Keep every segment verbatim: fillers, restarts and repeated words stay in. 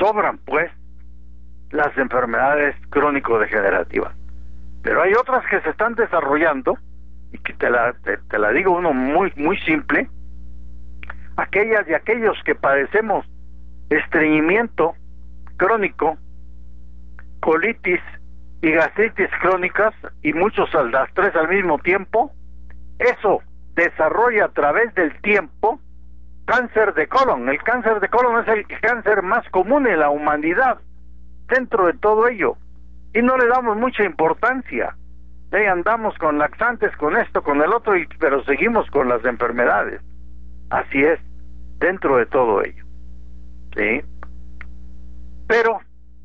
sobran, pues, las enfermedades crónico-degenerativas. Pero hay otras que se están desarrollando, y que te la, te, te la digo uno muy, muy simple. Aquellas y aquellos que padecemos estreñimiento crónico, colitis y gastritis crónicas, y muchos a las tres al mismo tiempo, eso desarrolla a través del tiempo cáncer de colon. El cáncer de colon es el cáncer más común en la humanidad, dentro de todo ello, y no le damos mucha importancia. Ahí andamos con laxantes, con esto, con el otro, y, pero seguimos con las enfermedades. Así es, dentro de todo ello, ¿sí? Pero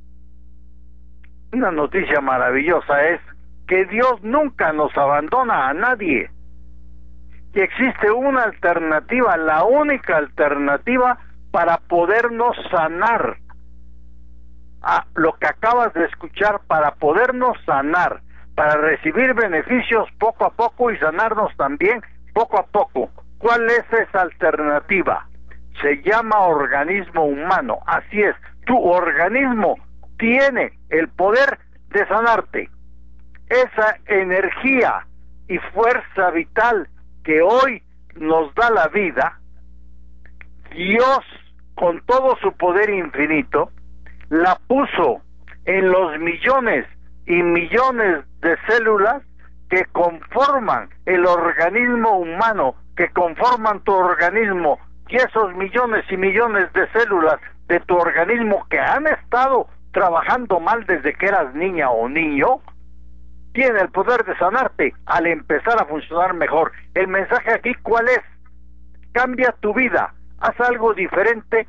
una noticia maravillosa es que Dios nunca nos abandona a nadie, y existe una alternativa, la única alternativa para podernos sanar. A lo que acabas de escuchar, para podernos sanar, para recibir beneficios poco a poco y sanarnos también poco a poco. ¿Cuál es esa alternativa? Se llama organismo humano. Así es, tu organismo tiene el poder de sanarte. Esa energía y fuerza vital que hoy nos da la vida, Dios, con todo su poder infinito, la puso en los millones y millones de células que conforman el organismo humano, que conforman tu organismo, y esos millones y millones de células de tu organismo que han estado trabajando mal desde que eras niña o niño, tiene el poder de sanarte al empezar a funcionar mejor. El mensaje aquí, ¿cuál es? Cambia tu vida, haz algo diferente,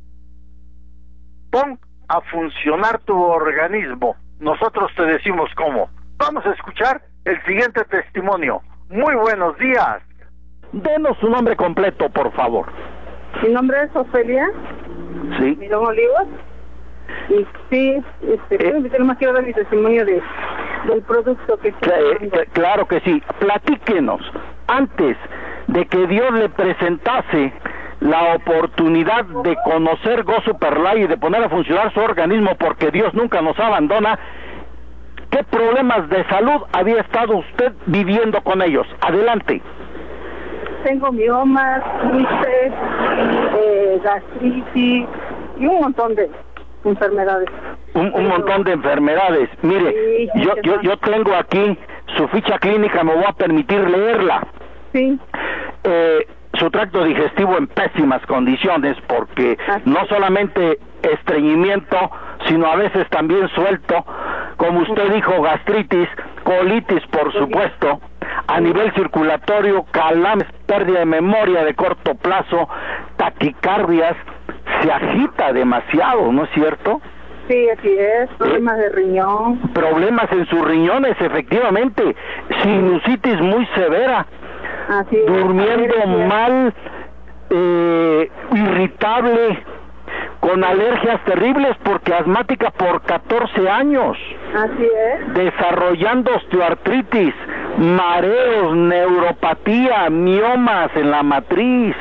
pon a funcionar tu organismo. Nosotros te decimos cómo. Vamos a escuchar el siguiente testimonio. Muy buenos días. Denos su nombre completo, por favor. Mi nombre es Ofelia. Sí. Mirón Olivos. Y sí, este, eh, más quiero dar mi testimonio de del producto que estoy eh, Claro que sí. Platíquenos, antes de que Dios le presentase la oportunidad de conocer Go Super Life y de poner a funcionar su organismo, porque Dios nunca nos abandona, ¿qué problemas de salud había estado usted viviendo con ellos? Adelante. Tengo miomas, quistes, eh, gastritis y un montón de enfermedades. Un, un montón de enfermedades. Mire, sí, yo, yo, yo tengo aquí su ficha clínica, me voy a permitir leerla. Sí. Eh, su tracto digestivo en pésimas condiciones, porque Así. no solamente estreñimiento, sino a veces también suelto, como usted dijo, gastritis, colitis, por supuesto, a nivel circulatorio, calambres, pérdida de memoria de corto plazo, taquicardias, se agita demasiado, ¿no es cierto? Sí, así es, problemas ¿Eh? de riñón. Problemas en sus riñones, efectivamente, sinusitis muy severa, así es. durmiendo ver, mal, eh, irritable, con alergias terribles, porque asmática por catorce años. Así es. Desarrollando osteoartritis, mareos, neuropatía, miomas en la matriz.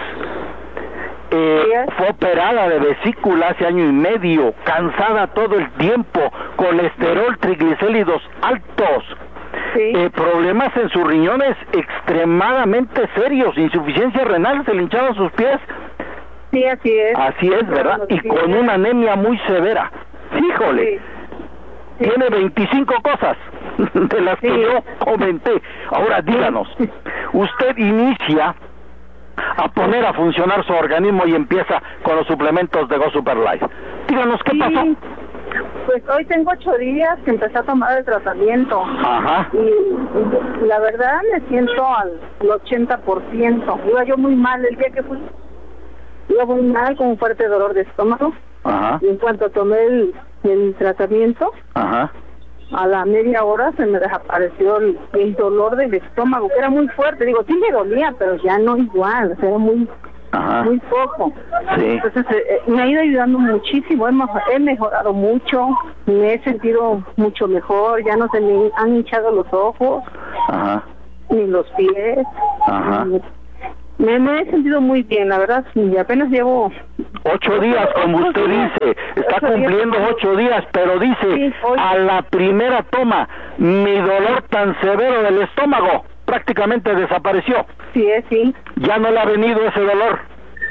Eh, sí, fue operada de vesícula hace año y medio, cansada todo el tiempo, colesterol, triglicéridos altos, sí. eh, problemas en sus riñones extremadamente serios, insuficiencia renal, se le hinchaban sus pies. Sí, así es. Así es, ¿verdad? Y con una anemia muy severa. Híjole, sí. Sí. Tiene veinticinco cosas de las sí. que yo comenté. Ahora díganos, usted inicia a poner a funcionar su organismo y empieza con los suplementos de Go Super Life. Díganos, ¿qué sí. pasó? Pues hoy tengo ocho días que empecé a tomar el tratamiento. Ajá. Y, y la verdad me siento al ochenta por ciento. Iba yo muy mal el día que fui. Iba muy mal, con un fuerte dolor de estómago. Ajá. Y en cuanto tomé el, el tratamiento, Ajá. a la media hora se me desapareció el, el dolor del estómago, que era muy fuerte. Digo, sí me dolía, pero ya no igual, o sea, era muy, Ajá. muy poco. Sí. Entonces eh, me ha ido ayudando muchísimo, he, he mejorado mucho, me he sentido mucho mejor, ya no se me han hinchado los ojos, Ajá. ni los pies. Ajá. Ni, Me, me he sentido muy bien, la verdad, y apenas llevo... Ocho días, como usted dice, está cumpliendo ocho días, pero dice, a la primera toma, mi dolor tan severo del estómago prácticamente desapareció. Sí, es, sí. ¿Ya no le ha venido ese dolor?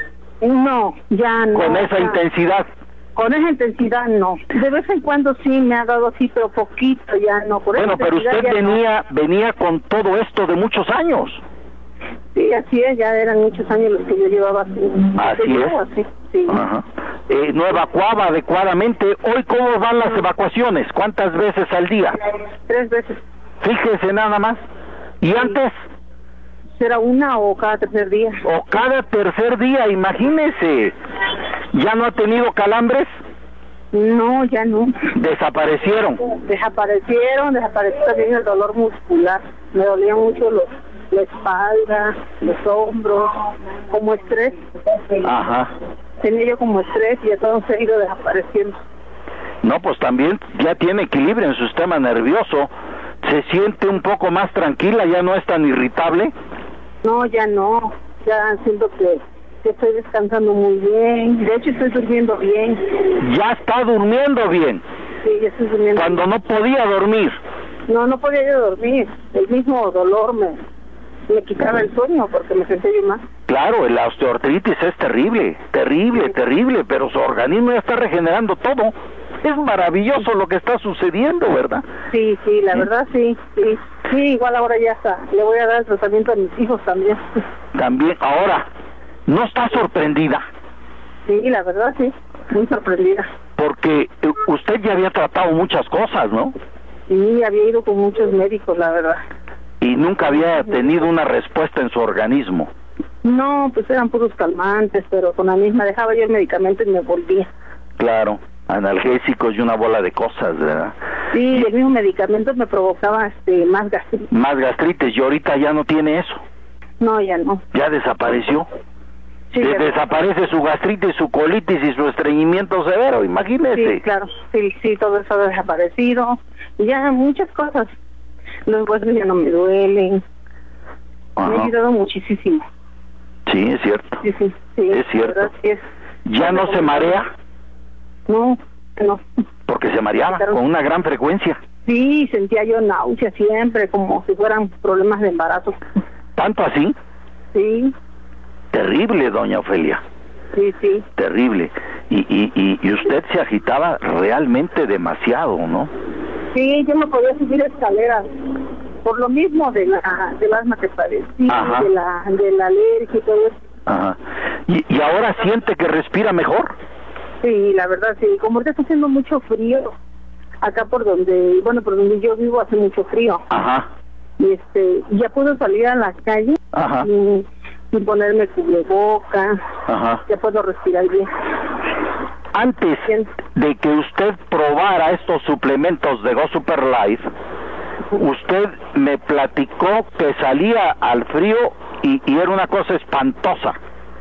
No, ya no. ¿Con esa ya. intensidad? Con esa intensidad no. De vez en cuando sí me ha dado así, pero poquito, ya no. Por bueno, pero usted venía, no. venía con todo esto de muchos años. Sí, así es, ya eran muchos años los que yo llevaba así. Así es. Así, sí. Ajá. Eh, no evacuaba adecuadamente. Hoy, ¿cómo van las evacuaciones? ¿Cuántas veces al día? Tres veces. Fíjese nada más. ¿Y sí. antes? ¿Será una o cada tercer día? O cada tercer día, imagínese. ¿Ya no ha tenido calambres? No, ya no. ¿Desaparecieron? Desaparecieron, desapareció también el dolor muscular. Me dolía mucho los, la espalda, los hombros, como estrés. Ajá. Tenía yo como estrés y todo se ha ido desapareciendo. No, pues también ya tiene equilibrio en su sistema nervioso. ¿Se siente un poco más tranquila? ¿Ya no es tan irritable? No, ya no. Ya siento que, que estoy descansando muy bien. De hecho, estoy durmiendo bien. ¿Ya está durmiendo bien? Sí, ya estoy durmiendo Cuando bien. no podía dormir. No, no podía yo dormir. El mismo dolor me, me quitaba el sueño porque me sentía yo más. Claro, la osteoartritis es terrible, terrible, sí. terrible, pero su organismo ya está regenerando todo. Es maravilloso lo que está sucediendo, ¿verdad? Sí, sí, la ¿Sí? verdad sí, sí. Sí, igual ahora ya está. Le voy a dar el tratamiento a mis hijos también. También, ahora, ¿no está sorprendida? Sí, la verdad sí, muy sorprendida. Porque usted ya había tratado muchas cosas, ¿no? Sí, había ido con muchos médicos, la verdad. Y nunca había tenido una respuesta en su organismo. No, pues eran puros calmantes, pero con la misma dejaba yo el medicamento y me volvía. Claro, analgésicos y una bola de cosas, ¿verdad? Sí, el mismo medicamento me provocaba este más gastritis. Más gastritis, y ahorita ya no tiene eso. No, ya no. ¿Ya desapareció? Sí, De desaparece su gastritis, su colitis y su estreñimiento severo, imagínese. Sí, claro, sí, sí, todo eso ha desaparecido. Y ya muchas cosas. Los huesos ya no me duelen. Ajá. Me ha ayudado muchísimo. Sí, es cierto. Sí, sí, sí. Es cierto. Verdad, sí es. ¿Ya no se marea? No, no. Porque se mareaba Pero, con una gran frecuencia. Sí, sentía yo náusea siempre, como si fueran problemas de embarazo. ¿Tanto así? Sí. Terrible, doña Ofelia. Sí, sí. Terrible. Y, y, y, y usted se agitaba realmente demasiado, ¿no? Sí, yo no podía subir escaleras. Por lo mismo de la del asma que padecí, de la, de la alergia y todo eso. Ajá. ¿Y, ¿Y ahora siente que respira mejor? Sí, la verdad, sí. Como ahorita está haciendo mucho frío, acá por donde, bueno, por donde yo vivo hace mucho frío. Ajá. Y este, ya puedo salir a la calle. Ajá. Y, y ponerme cubreboca. Ajá. Ya puedo respirar bien. Antes de que usted probara estos suplementos de Go Super Life, usted me platicó que salía al frío y, y era una cosa espantosa.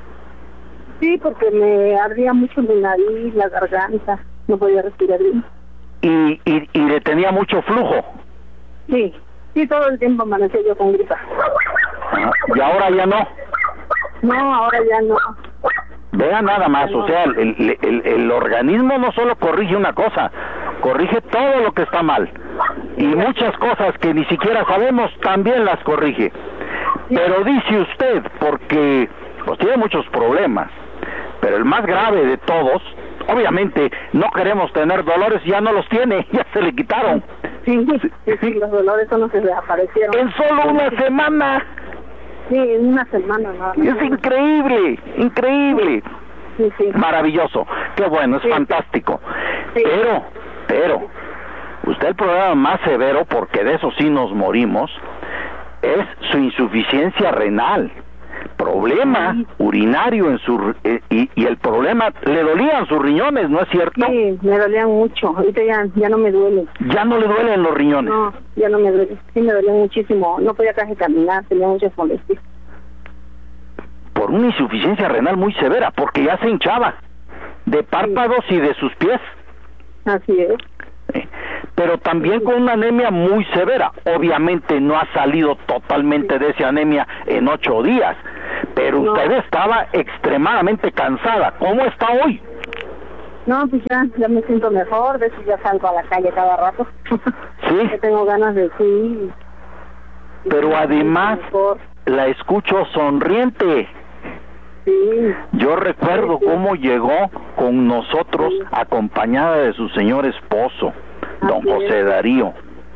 Sí, porque me ardía mucho mi nariz, la garganta, no podía respirar bien. ¿Y, y, y le tenía mucho flujo? Sí, sí, todo el tiempo amanecía yo con gripa. Ajá. ¿Y ahora ya no? No, ahora ya no. Vea nada más, o sea, el, el, el, el organismo no solo corrige una cosa, corrige todo lo que está mal. Y muchas cosas que ni siquiera sabemos también las corrige. Pero dice usted, porque pues tiene muchos problemas, pero el más grave de todos, obviamente no queremos tener dolores, ya no los tiene, ya se le quitaron. Sí, sí, sí, los dolores son los que desaparecieron. En solo una semana. Sí, en una semana nada más. Es increíble, increíble. Sí, sí. Maravilloso, qué bueno, es sí. fantástico. Sí. Pero, pero, usted el problema más severo, porque de eso sí nos morimos, es su insuficiencia renal. Problema sí. urinario en su eh, y, y el problema, le dolían sus riñones, ¿no es cierto? Sí, me dolían mucho, ahorita ya, ya no me duele. ¿Ya no le duelen los riñones? No, ya no me duele, sí me dolían muchísimo, no podía casi caminar, tenía muchas molestias. Por una insuficiencia renal muy severa, porque ya se hinchaba de párpados sí. y de sus pies. Así es. Pero también con una anemia muy severa. Obviamente no ha salido totalmente de esa anemia en ocho días, pero no. usted estaba extremadamente cansada. ¿Cómo está hoy? No, pues ya, ya me siento mejor, de hecho ya salgo a la calle cada rato. Sí. Ya tengo ganas de sí. Pero además la escucho sonriente. Sí. Yo recuerdo sí, sí. cómo llegó con nosotros sí. acompañada de su señor esposo, don Así José es. Darío.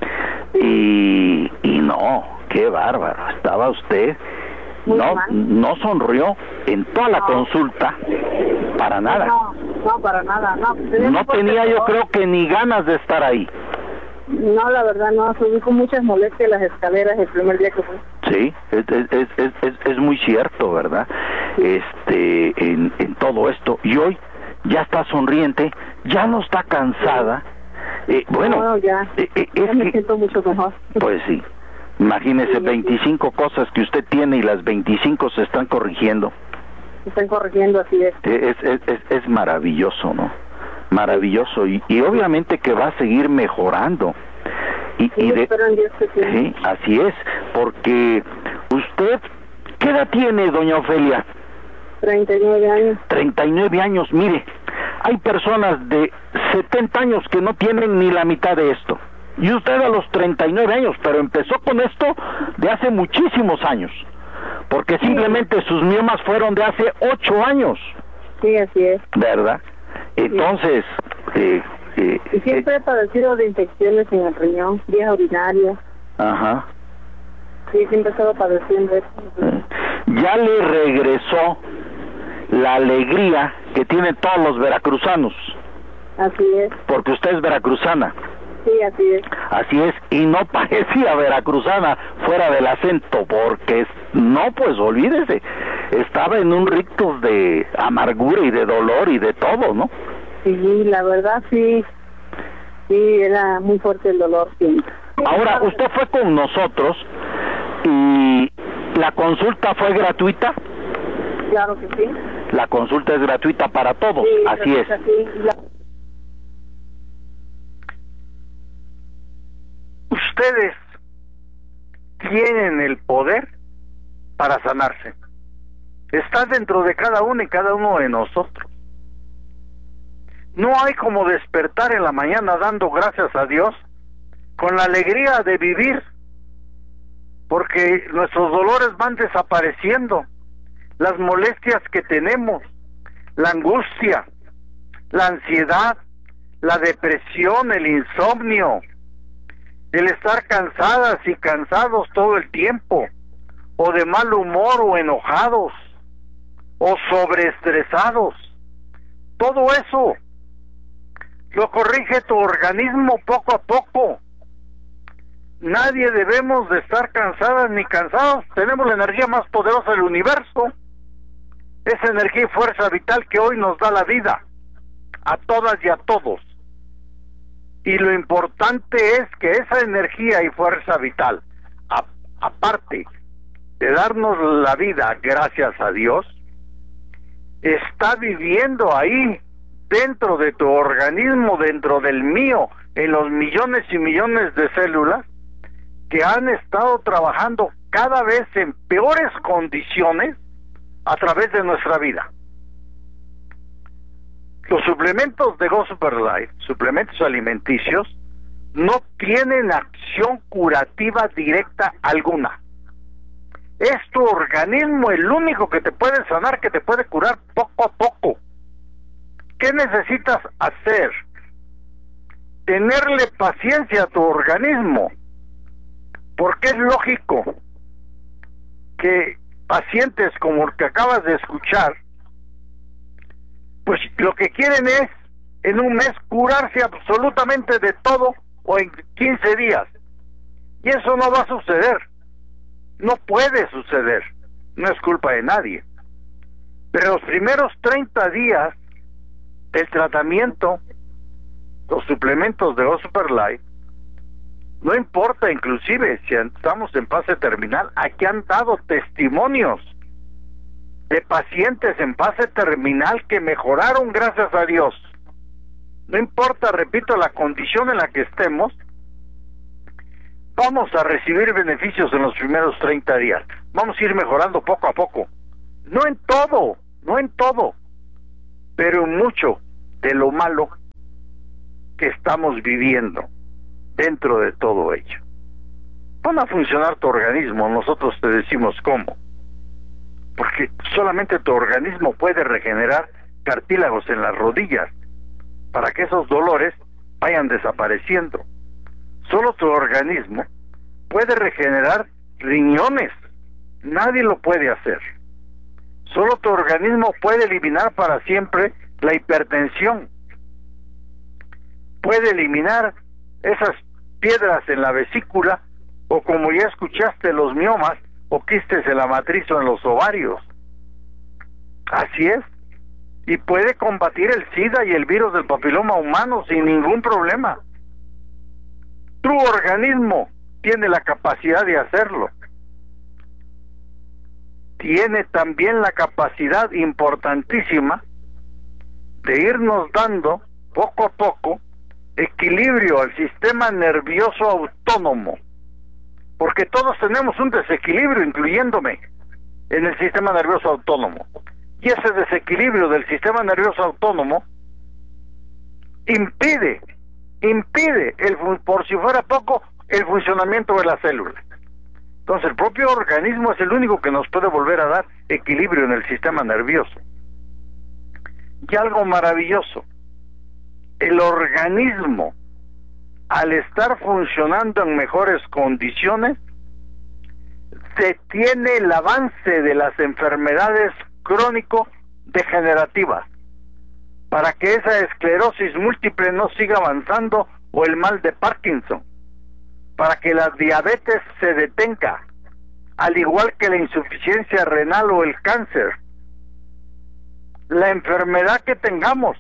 Y, y no, qué bárbaro, estaba usted, Muy no mal. no sonrió en toda la No. consulta, para nada. No, no, para nada, no. No tenía yo creo que ni ganas de estar ahí. No, la verdad no, subí con muchas molestias las escaleras el primer día que fui. Sí, es, es, es, es, es muy cierto, ¿verdad? Este, en, en todo esto. Y hoy ya está sonriente, ya no está cansada. Eh, bueno, no, ya, eh, eh, es ya me que, siento mucho mejor. pues sí, imagínese veinticinco cosas que usted tiene y las veinticinco se están corrigiendo. Se están corrigiendo, así es. Es, es, es, es maravilloso, ¿no? Maravilloso, y, y obviamente que va a seguir mejorando. Y, Sí, y de, espero en Dios que sí. sí, así es, porque usted, ¿qué edad tiene, doña Ofelia? treinta y nueve años. treinta y nueve años, mire, hay personas de setenta años que no tienen ni la mitad de esto. Y usted a los treinta y nueve años, pero empezó con esto de hace muchísimos años, porque simplemente sus miomas fueron de hace ocho años. Sí, así es. ¿Verdad? Entonces, eh, eh, Y siempre he padecido de infecciones en el riñón, vías urinarias. Ajá. Sí, siempre he estado padeciendo eso. Ya le regresó la alegría que tienen todos los veracruzanos, Así es. porque usted es veracruzana. Sí, así es. Así es, y no parecía veracruzana fuera del acento, porque no, pues olvídese, estaba en un rictus de amargura y de dolor y de todo, ¿no? Sí, la verdad sí. Sí, era muy fuerte el dolor siempre. Ahora, usted fue con nosotros y la consulta fue gratuita. Claro que sí. La consulta es gratuita para todos, Sí, así es. así, la... Ustedes tienen el poder para sanarse. Está dentro de cada uno y cada uno de nosotros. No hay como despertar en la mañana dando gracias a Dios con la alegría de vivir, porque nuestros dolores van desapareciendo, las molestias que tenemos, la angustia, la ansiedad, la depresión, el insomnio, el estar cansadas y cansados todo el tiempo, o de mal humor o enojados, o sobreestresados. Todo eso lo corrige tu organismo poco a poco. Nadie debemos de estar cansadas ni cansados. Tenemos la energía más poderosa del universo, esa energía y fuerza vital que hoy nos da la vida, a todas y a todos. Y lo importante es que esa energía y fuerza vital, a, aparte de darnos la vida gracias a Dios, está viviendo ahí, dentro de tu organismo, dentro del mío, en los millones y millones de células que han estado trabajando cada vez en peores condiciones a través de nuestra vida. Los suplementos de Go Super Life, suplementos alimenticios, no tienen acción curativa directa alguna. Es tu organismo el único que te puede sanar, que te puede curar poco a poco. ¿Qué necesitas hacer? Tenerle paciencia a tu organismo, porque es lógico que pacientes como el que acabas de escuchar, pues lo que quieren es en un mes curarse absolutamente de todo, o en quince días, y eso no va a suceder, no puede suceder, no es culpa de nadie. Pero los primeros treinta días del tratamiento, los suplementos de Go Super Life, no importa inclusive si estamos en fase terminal, aquí han dado testimonios de pacientes en fase terminal que mejoraron gracias a Dios. No importa, repito, la condición en la que estemos, vamos a recibir beneficios en los primeros treinta días. Vamos a ir mejorando poco a poco. no en todo, no en todo, pero en mucho de lo malo que estamos viviendo dentro de todo ello. Pon a funcionar tu organismo, nosotros te decimos cómo, porque solamente tu organismo puede regenerar cartílagos en las rodillas para que esos dolores vayan desapareciendo. Solo tu organismo puede regenerar riñones, nadie lo puede hacer. Solo tu organismo puede eliminar para siempre la hipertensión, puede eliminar esas piedras en la vesícula, o como ya escuchaste, los miomas o quistes en la matriz o en los ovarios. Así es. Y puede combatir el SIDA y el virus del papiloma humano sin ningún problema. Tu organismo tiene la capacidad de hacerlo. Tiene también la capacidad importantísima de irnos dando poco a poco equilibrio al sistema nervioso autónomo, porque todos tenemos un desequilibrio, incluyéndome, en el sistema nervioso autónomo, y ese desequilibrio del sistema nervioso autónomo impide, impide, el, por si fuera poco, el funcionamiento de las células. Entonces el propio organismo es el único que nos puede volver a dar equilibrio en el sistema nervioso. Y algo maravilloso, el organismo, al estar funcionando en mejores condiciones, detiene el avance de las enfermedades crónico-degenerativas, para que esa esclerosis múltiple no siga avanzando, o el mal de Parkinson, para que la diabetes se detenga, al igual que la insuficiencia renal o el cáncer. La enfermedad que tengamos,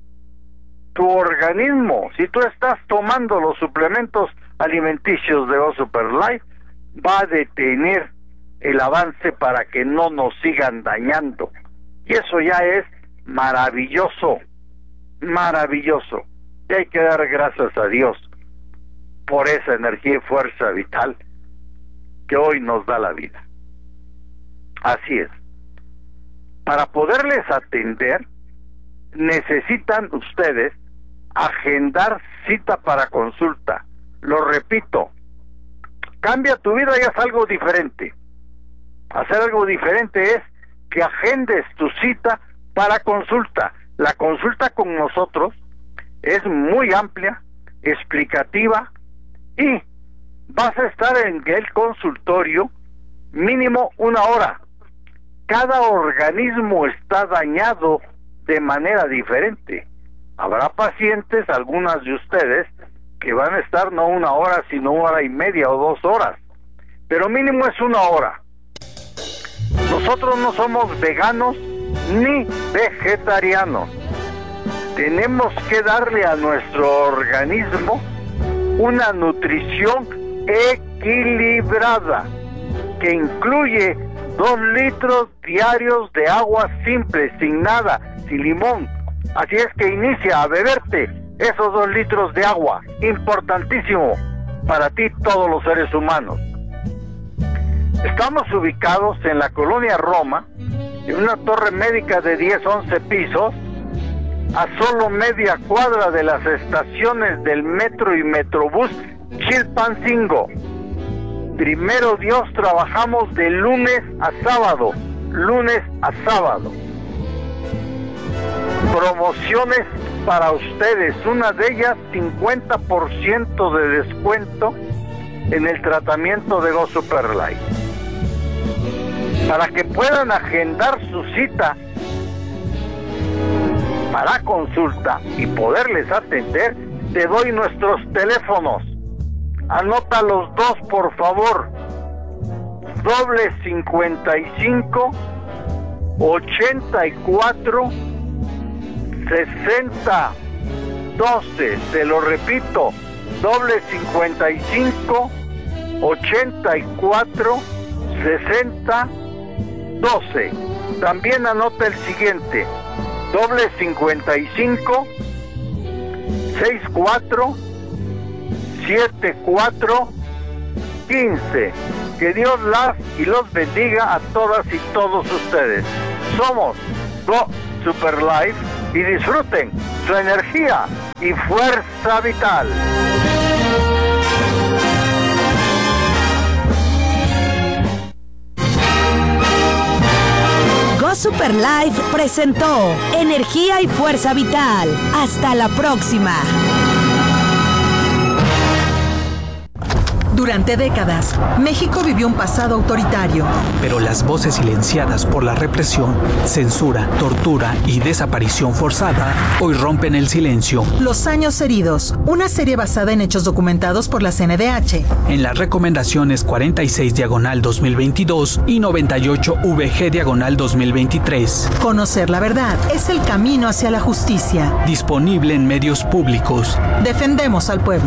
tu organismo, si tú estás tomando los suplementos alimenticios de O Super Life, va a detener el avance para que no nos sigan dañando. Y eso ya es maravilloso, maravilloso. Y hay que dar gracias a Dios por esa energía y fuerza vital que hoy nos da la vida. Así es. Para poderles atender, necesitan ustedes agendar cita para consulta. Lo repito, cambia tu vida y haz algo diferente. Hacer algo diferente es que agendes tu cita para consulta. La consulta con nosotros es muy amplia, explicativa, y vas a estar en el consultorio mínimo una hora. Cada organismo está dañado de manera diferente. Habrá pacientes, algunas de ustedes, que van a estar no una hora, sino una hora y media o dos horas, pero mínimo es una hora. Nosotros no somos veganos ni vegetarianos. Tenemos que darle a nuestro organismo una nutrición equilibrada, que incluye dos litros diarios de agua simple, sin nada, sin limón. Así es que inicia a beberte esos dos litros de agua, importantísimo para ti, todos los seres humanos. Estamos ubicados en la colonia Roma, en una torre médica de diez, once pisos, a solo media cuadra de las estaciones del metro y metrobús Chilpancingo. Primero Dios, trabajamos de lunes a sábado, lunes a sábado. Promociones para ustedes, una de ellas cincuenta por ciento de descuento en el tratamiento de Go Super Life. Para que puedan agendar su cita para consulta y poderles atender, te doy nuestros teléfonos. Anota los dos, por favor. Doble cincuenta y cinco, ochenta y cuatro, sesenta, doce. Te lo repito, doble cincuenta y cinco, ochenta y cuatro, sesenta, doce. También anota el siguiente: doble cincuenta y cinco, sesenta y cuatro, setenta y cuatro, quince. Que Dios las y los bendiga a todas y todos ustedes. Somos Go Super Life y disfruten su energía y fuerza vital. Go Super Life presentó Energía y Fuerza Vital. Hasta la próxima. Durante décadas, México vivió un pasado autoritario. Pero las voces silenciadas por la represión, censura, tortura y desaparición forzada hoy rompen el silencio. Los años heridos, una serie basada en hechos documentados por la C N D H. En las recomendaciones cuarenta y seis diagonal dos mil veintidós y noventa y ocho V G diagonal dos mil veintitrés. Conocer la verdad es el camino hacia la justicia. Disponible en medios públicos. Defendemos al pueblo.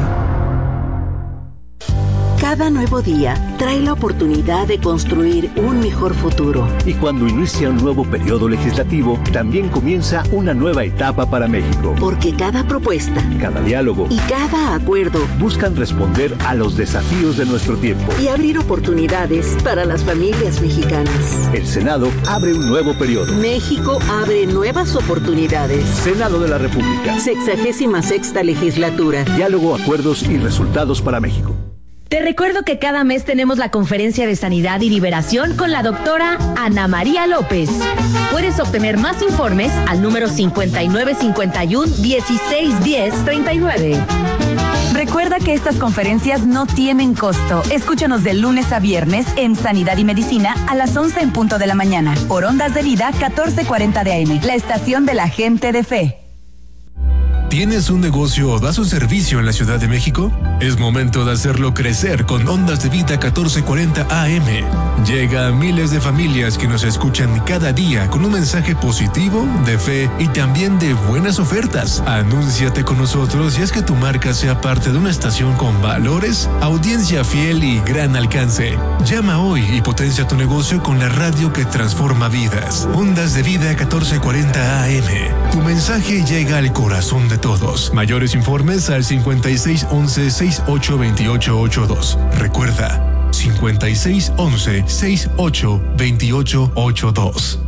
Cada nuevo día trae la oportunidad de construir un mejor futuro. Y cuando inicia un nuevo periodo legislativo, también comienza una nueva etapa para México. Porque cada propuesta, cada diálogo y cada acuerdo buscan responder a los desafíos de nuestro tiempo y abrir oportunidades para las familias mexicanas. El Senado abre un nuevo periodo. México abre nuevas oportunidades. Senado de la República. Sexagésima sexta legislatura. Diálogo, acuerdos y resultados para México. Te recuerdo que cada mes tenemos la conferencia de Sanidad y Liberación con la doctora Ana María López. Puedes obtener más informes al número cincuenta y nueve cincuenta y uno dieciséis diez treinta y nueve. Recuerda que estas conferencias no tienen costo. Escúchanos de lunes a viernes en Sanidad y Medicina a las once en punto de la mañana. Por Ondas de Vida catorce cuarenta de A M, la estación de la gente de fe. ¿Tienes un negocio o das un servicio en la Ciudad de México? Es momento de hacerlo crecer con Ondas de Vida catorce cuarenta A M. Llega a miles de familias que nos escuchan cada día con un mensaje positivo, de fe y también de buenas ofertas. Anúnciate con nosotros y haz que tu marca sea parte de una estación con valores, audiencia fiel y gran alcance. Llama hoy y potencia tu negocio con la radio que transforma vidas. Ondas de Vida catorce cuarenta A M. Tu mensaje llega al corazón de todos. Mayores informes al cincuenta y seis once sesenta y ocho veintiocho ochenta y dos. Recuerda, cincuenta y seis once sesenta y ocho veintiocho ochenta y dos.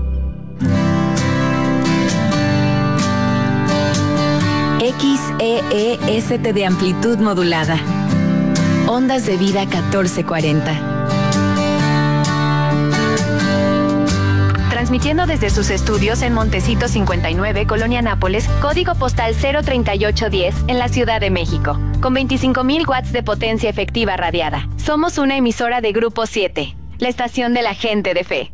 X E E S T de amplitud modulada. Ondas de Vida catorce cuarenta. Transmitiendo desde sus estudios en Montecito cincuenta y nueve, Colonia Nápoles, código postal cero treinta y ocho diez, en la Ciudad de México, con veinticinco mil watts de potencia efectiva radiada. Somos una emisora de Grupo siete, la estación de la gente de fe.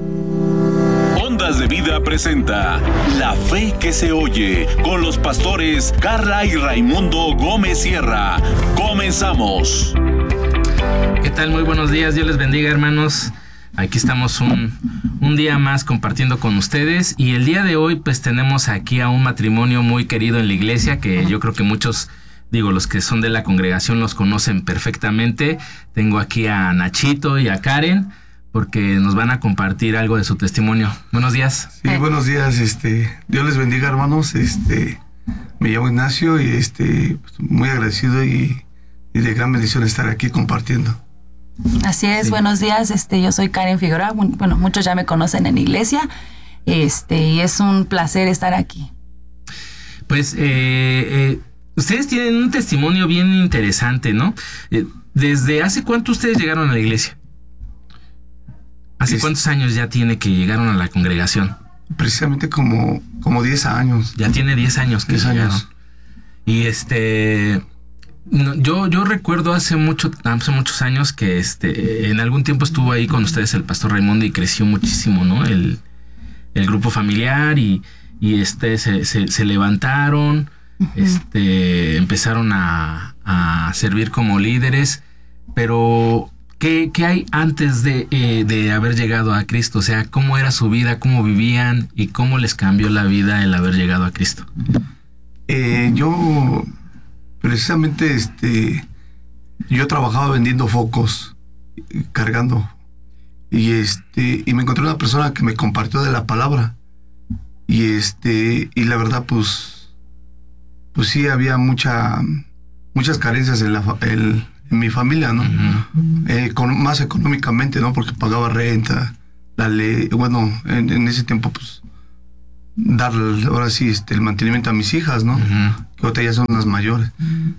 Ondas de Vida presenta La Fe que se oye, con los pastores Carla y Raimundo Gómez Sierra. Comenzamos. ¿Qué tal? Muy buenos días, Dios les bendiga, hermanos. Aquí estamos un, un día más compartiendo con ustedes, y el día de hoy pues tenemos aquí a un matrimonio muy querido en la iglesia, que yo creo que muchos, digo, los que son de la congregación los conocen perfectamente. Tengo aquí a Nachito y a Karen, porque nos van a compartir algo de su testimonio. Buenos días. Sí, buenos días, este, Dios les bendiga, hermanos. Este, me llamo Ignacio y este, muy agradecido y, y de gran bendición estar aquí compartiendo. Así es, sí. Buenos días, este, yo soy Karen Figueroa, bueno, muchos ya me conocen en iglesia, este, y es un placer estar aquí. Pues, eh, eh, ustedes tienen un testimonio bien interesante, ¿no? Eh, ¿Desde hace cuánto ustedes llegaron a la iglesia? ¿Hace es, cuántos años ya tiene que llegaron a la congregación? Precisamente como, como diez años. Ya tiene diez años que diez llegaron. Años. Y este... No, yo, yo recuerdo hace mucho, hace muchos años que este, en algún tiempo estuvo ahí con ustedes el pastor Raimundo y creció muchísimo, ¿no? El, el grupo familiar y, y este se, se, se levantaron, uh-huh. este, empezaron a, a servir como líderes, pero ¿qué, qué hay antes de, eh, de haber llegado a Cristo? O sea, ¿cómo era su vida, cómo vivían y cómo les cambió la vida el haber llegado a Cristo? Eh, yo... Precisamente, este, yo trabajaba vendiendo focos, cargando, y este, y me encontré una persona que me compartió de la palabra, y este, y la verdad, pues, pues sí había mucha, muchas carencias en la, el, en mi familia, ¿no? Uh-huh. Eh, con, más económicamente, ¿no? Porque pagaba renta, la ley, bueno, en, en ese tiempo, pues, dar ahora sí este, el mantenimiento a mis hijas, ¿no? Uh-huh. Que ahorita ya son las mayores.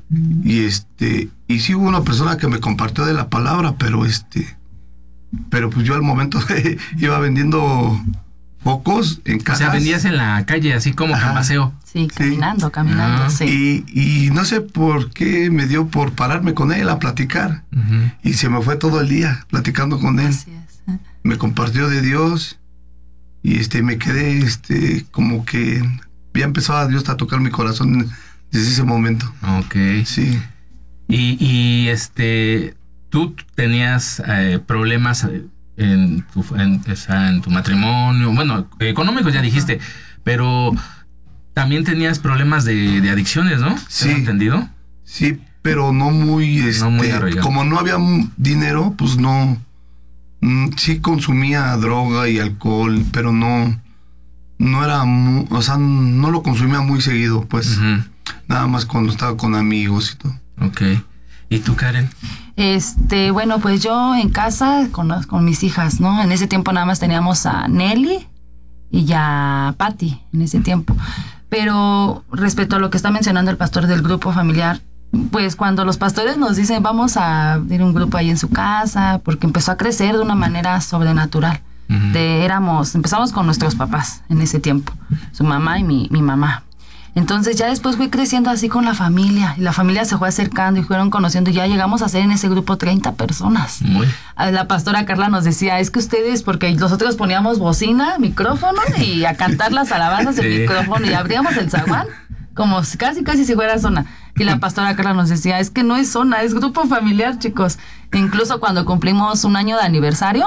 Y este, y sí hubo una persona que me compartió de la palabra, pero este, pero pues yo al momento iba vendiendo focos en casa. O sea, vendías en la calle, así como que paseo. Sí, caminando, sí. caminando, ah. sí. Y, y no sé por qué me dio por pararme con él a platicar. Uh-huh. Y se me fue todo el día platicando con él. Así es. ¿eh? Me compartió de Dios. Y este, me quedé, este, como que ya empezaba Dios a tocar mi corazón desde ese momento. Ok. Sí. Y, y este, tú tenías eh, problemas en tu, en, o sea, en tu matrimonio, bueno, económicos ya dijiste, pero también tenías problemas de, de adicciones, ¿no? Sí. ¿Has entendido? Sí, pero no muy, este, no muy arraigado. Como no había dinero, pues no, mm, sí consumía droga y alcohol, pero no, no era, muy, o sea, no lo consumía muy seguido, pues, uh-huh. nada más cuando estaba con amigos y todo. Ok. ¿Y tú, Karen? Este, bueno, pues yo en casa con, con mis hijas, ¿no? En ese tiempo nada más teníamos a Nelly y a Patty en ese tiempo. Pero respecto a lo que está mencionando el pastor del grupo familiar, pues cuando los pastores nos dicen vamos a abrir un grupo ahí en su casa, porque empezó a crecer de una manera sobrenatural. Uh-huh. De, éramos, empezamos con nuestros papás en ese tiempo, su mamá y mi, mi mamá. Entonces ya después fui creciendo así con la familia, y la familia se fue acercando y fueron conociendo, y ya llegamos a ser en ese grupo treinta personas. Muy. La pastora Carla nos decía, es que ustedes, porque nosotros poníamos bocina, micrófono, y a cantar las alabanzas del sí. micrófono, y abríamos el zaguán, como casi casi si fuera zona. Y la pastora Carla nos decía, es que no es zona, es grupo familiar, chicos. E incluso cuando cumplimos un año de aniversario,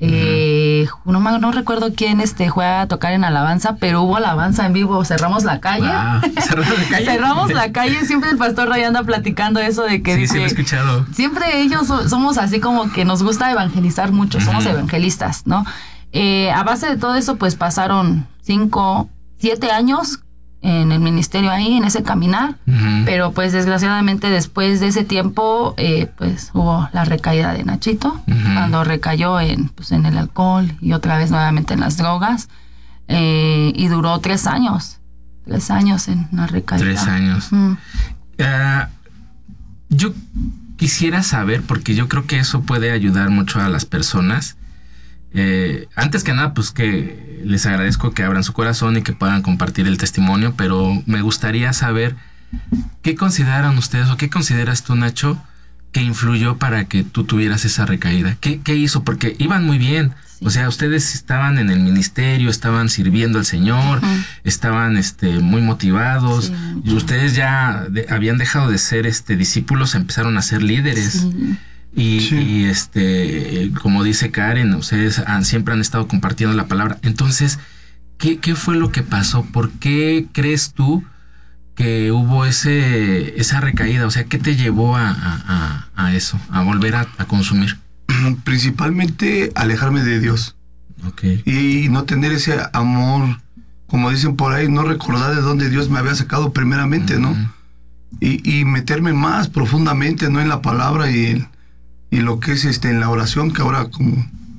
Eh, no, no recuerdo quién este fue a tocar en alabanza, pero hubo alabanza en vivo, cerramos la calle. Wow. ¿Cerramos la calle? Cerramos la calle, siempre el pastor Ray anda platicando eso de que sí, dice, sí lo he escuchado. Siempre ellos so, somos así como que nos gusta evangelizar mucho, uh-huh. somos evangelistas, ¿no? Eh, a base de todo eso, pues pasaron cinco, siete años en el ministerio ahí, en ese caminar, uh-huh. pero pues desgraciadamente después de ese tiempo, eh, pues hubo la recaída de Nachito, uh-huh. cuando recayó en, pues, en el alcohol y otra vez nuevamente en las drogas, eh, y duró tres años, tres años en la recaída. Tres años. Uh-huh. Uh, yo quisiera saber, porque yo creo que eso puede ayudar mucho a las personas. Eh, antes que nada, pues que les agradezco que abran su corazón y que puedan compartir el testimonio, pero me gustaría saber qué consideran ustedes o qué consideras tú, Nacho, que influyó para que tú tuvieras esa recaída. ¿Qué, qué hizo? Porque iban muy bien. Sí. O sea, ustedes estaban en el ministerio, estaban sirviendo al Señor, uh-huh. estaban este, muy motivados. Sí. Y ustedes ya de, habían dejado de ser este, discípulos, empezaron a ser líderes. Sí. Y, sí. y este, como dice Karen, ustedes han, siempre han estado compartiendo la palabra. Entonces, ¿qué, qué fue lo que pasó? ¿Por qué crees tú que hubo ese esa recaída? O sea, ¿qué te llevó a, a, a eso, a volver a, a consumir? Principalmente alejarme de Dios. Okay. Y no tener ese amor, como dicen por ahí, no recordar de dónde Dios me había sacado primeramente, uh-huh. ¿no? Y, y meterme más profundamente, ¿no? En la palabra y en y lo que es este en la oración, que ahora como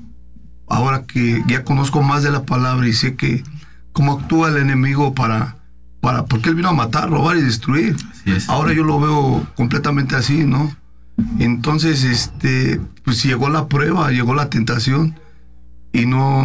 ahora que ya conozco más de la palabra y sé que cómo actúa el enemigo para para porque él vino a matar, robar y destruir. Ahora yo lo veo completamente así, ¿no? Entonces este pues llegó la prueba, llegó la tentación y no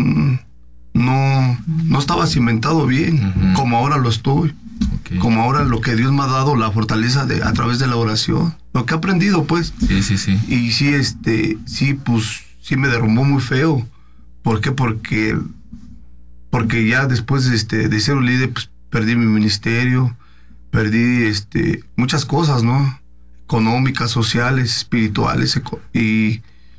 no no estaba cimentado bien, uh-huh. como ahora lo estoy. Okay. Como ahora lo que Dios me ha dado, la fortaleza de a través de la oración, lo que he aprendido, pues. Sí, sí, sí. Y sí, este, sí, pues, sí me derrumbó muy feo. ¿Por qué? Porque, porque ya después, este, de ser un líder, pues, perdí mi ministerio, perdí, este, muchas cosas, ¿no? Económicas, sociales, espirituales, y,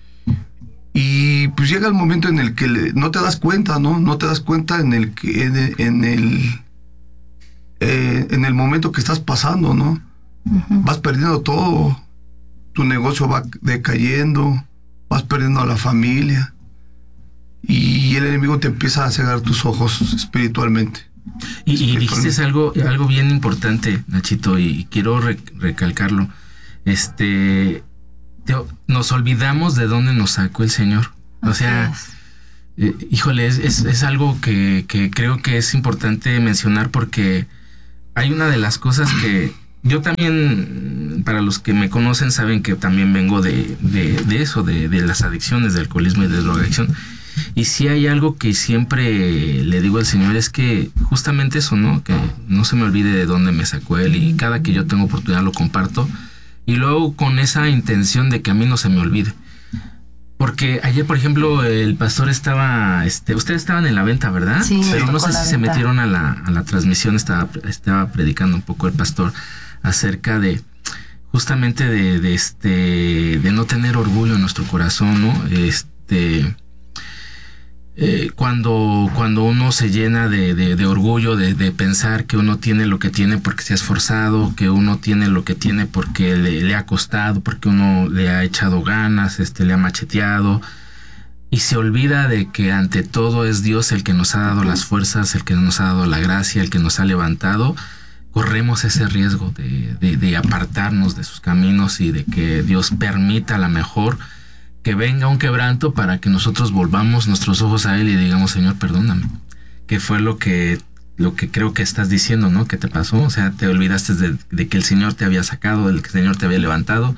y pues llega el momento en el que le, no te das cuenta, ¿no? No te das cuenta en el que, en el, en el Eh, en el momento que estás pasando, ¿no? Uh-huh. Vas perdiendo todo, tu negocio va decayendo, vas perdiendo a la familia y el enemigo te empieza a cegar tus ojos espiritualmente. Y, y dijiste algo, algo bien importante, Nachito, y quiero re- recalcarlo. Este, te, nos olvidamos de dónde nos sacó el Señor. O Así sea, eh, híjole, es, es, es algo que, que creo que es importante mencionar, porque hay una de las cosas que yo también, para los que me conocen, saben que también vengo de, de, de eso, de, de las adicciones, de alcoholismo y de drogadicción. Y si hay algo que siempre le digo al Señor, es que justamente eso, ¿no? Que no se me olvide de dónde me sacó Él, y cada que yo tengo oportunidad lo comparto, y luego con esa intención de que a mí no se me olvide. Porque ayer, por ejemplo, el pastor estaba, este, ustedes estaban en la venta, ¿verdad? Sí. Pero no sé si venta. se metieron a la, a la transmisión, estaba, estaba predicando un poco el pastor acerca de justamente de, de este, de no tener orgullo en nuestro corazón, ¿no? Este... Eh, cuando, cuando uno se llena de, de, de orgullo, de, de pensar que uno tiene lo que tiene porque se ha esforzado, que uno tiene lo que tiene porque le, le ha costado, porque uno le ha echado ganas, este, le ha macheteado, y se olvida de que ante todo es Dios el que nos ha dado las fuerzas, el que nos ha dado la gracia, el que nos ha levantado. Corremos ese riesgo de, de, de apartarnos de sus caminos, y de que Dios permita a la mejor que venga un quebranto para que nosotros volvamos nuestros ojos a Él y digamos: Señor, perdóname. Que fue lo que, lo que creo que estás diciendo, ¿no? ¿Qué te pasó? O sea, te olvidaste de, de que el Señor te había sacado, del que el Señor te había levantado,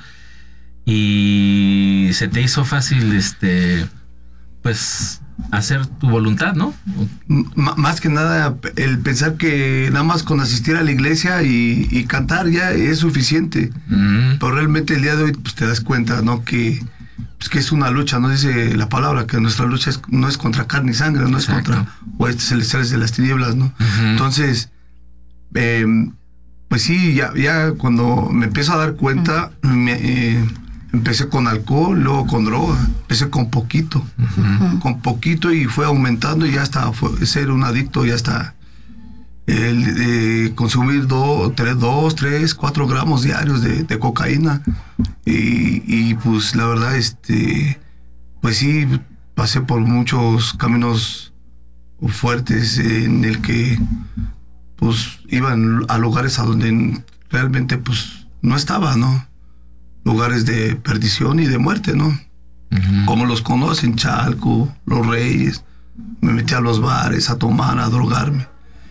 y se te hizo fácil, este, pues, hacer tu voluntad, ¿no? M- más que nada, el pensar que nada más con asistir a la iglesia y, y cantar ya es suficiente. Uh-huh. Pero realmente el día de hoy, pues te das cuenta, ¿no? Que pues que es una lucha, no dice la palabra que nuestra lucha es, no es contra carne y sangre, no Exacto. es contra huestes celestiales de las tinieblas, ¿no? Uh-huh. Entonces, eh, pues sí, ya, ya cuando me empiezo a dar cuenta, uh-huh. me, eh, empecé con alcohol, luego con droga, empecé con poquito, uh-huh. con poquito, y fue aumentando, y ya hasta fue, ser un adicto, ya hasta el eh, consumir dos, tres, dos, tres, cuatro gramos diarios de, de cocaína. Y, y pues la verdad, este, pues sí, pasé por muchos caminos fuertes en el que pues iban a lugares a donde realmente pues no estaba, ¿no? Lugares de perdición y de muerte, ¿no? Uh-huh. Como los conocen, Chalco, Los Reyes. Me metí a los bares a tomar, a drogarme.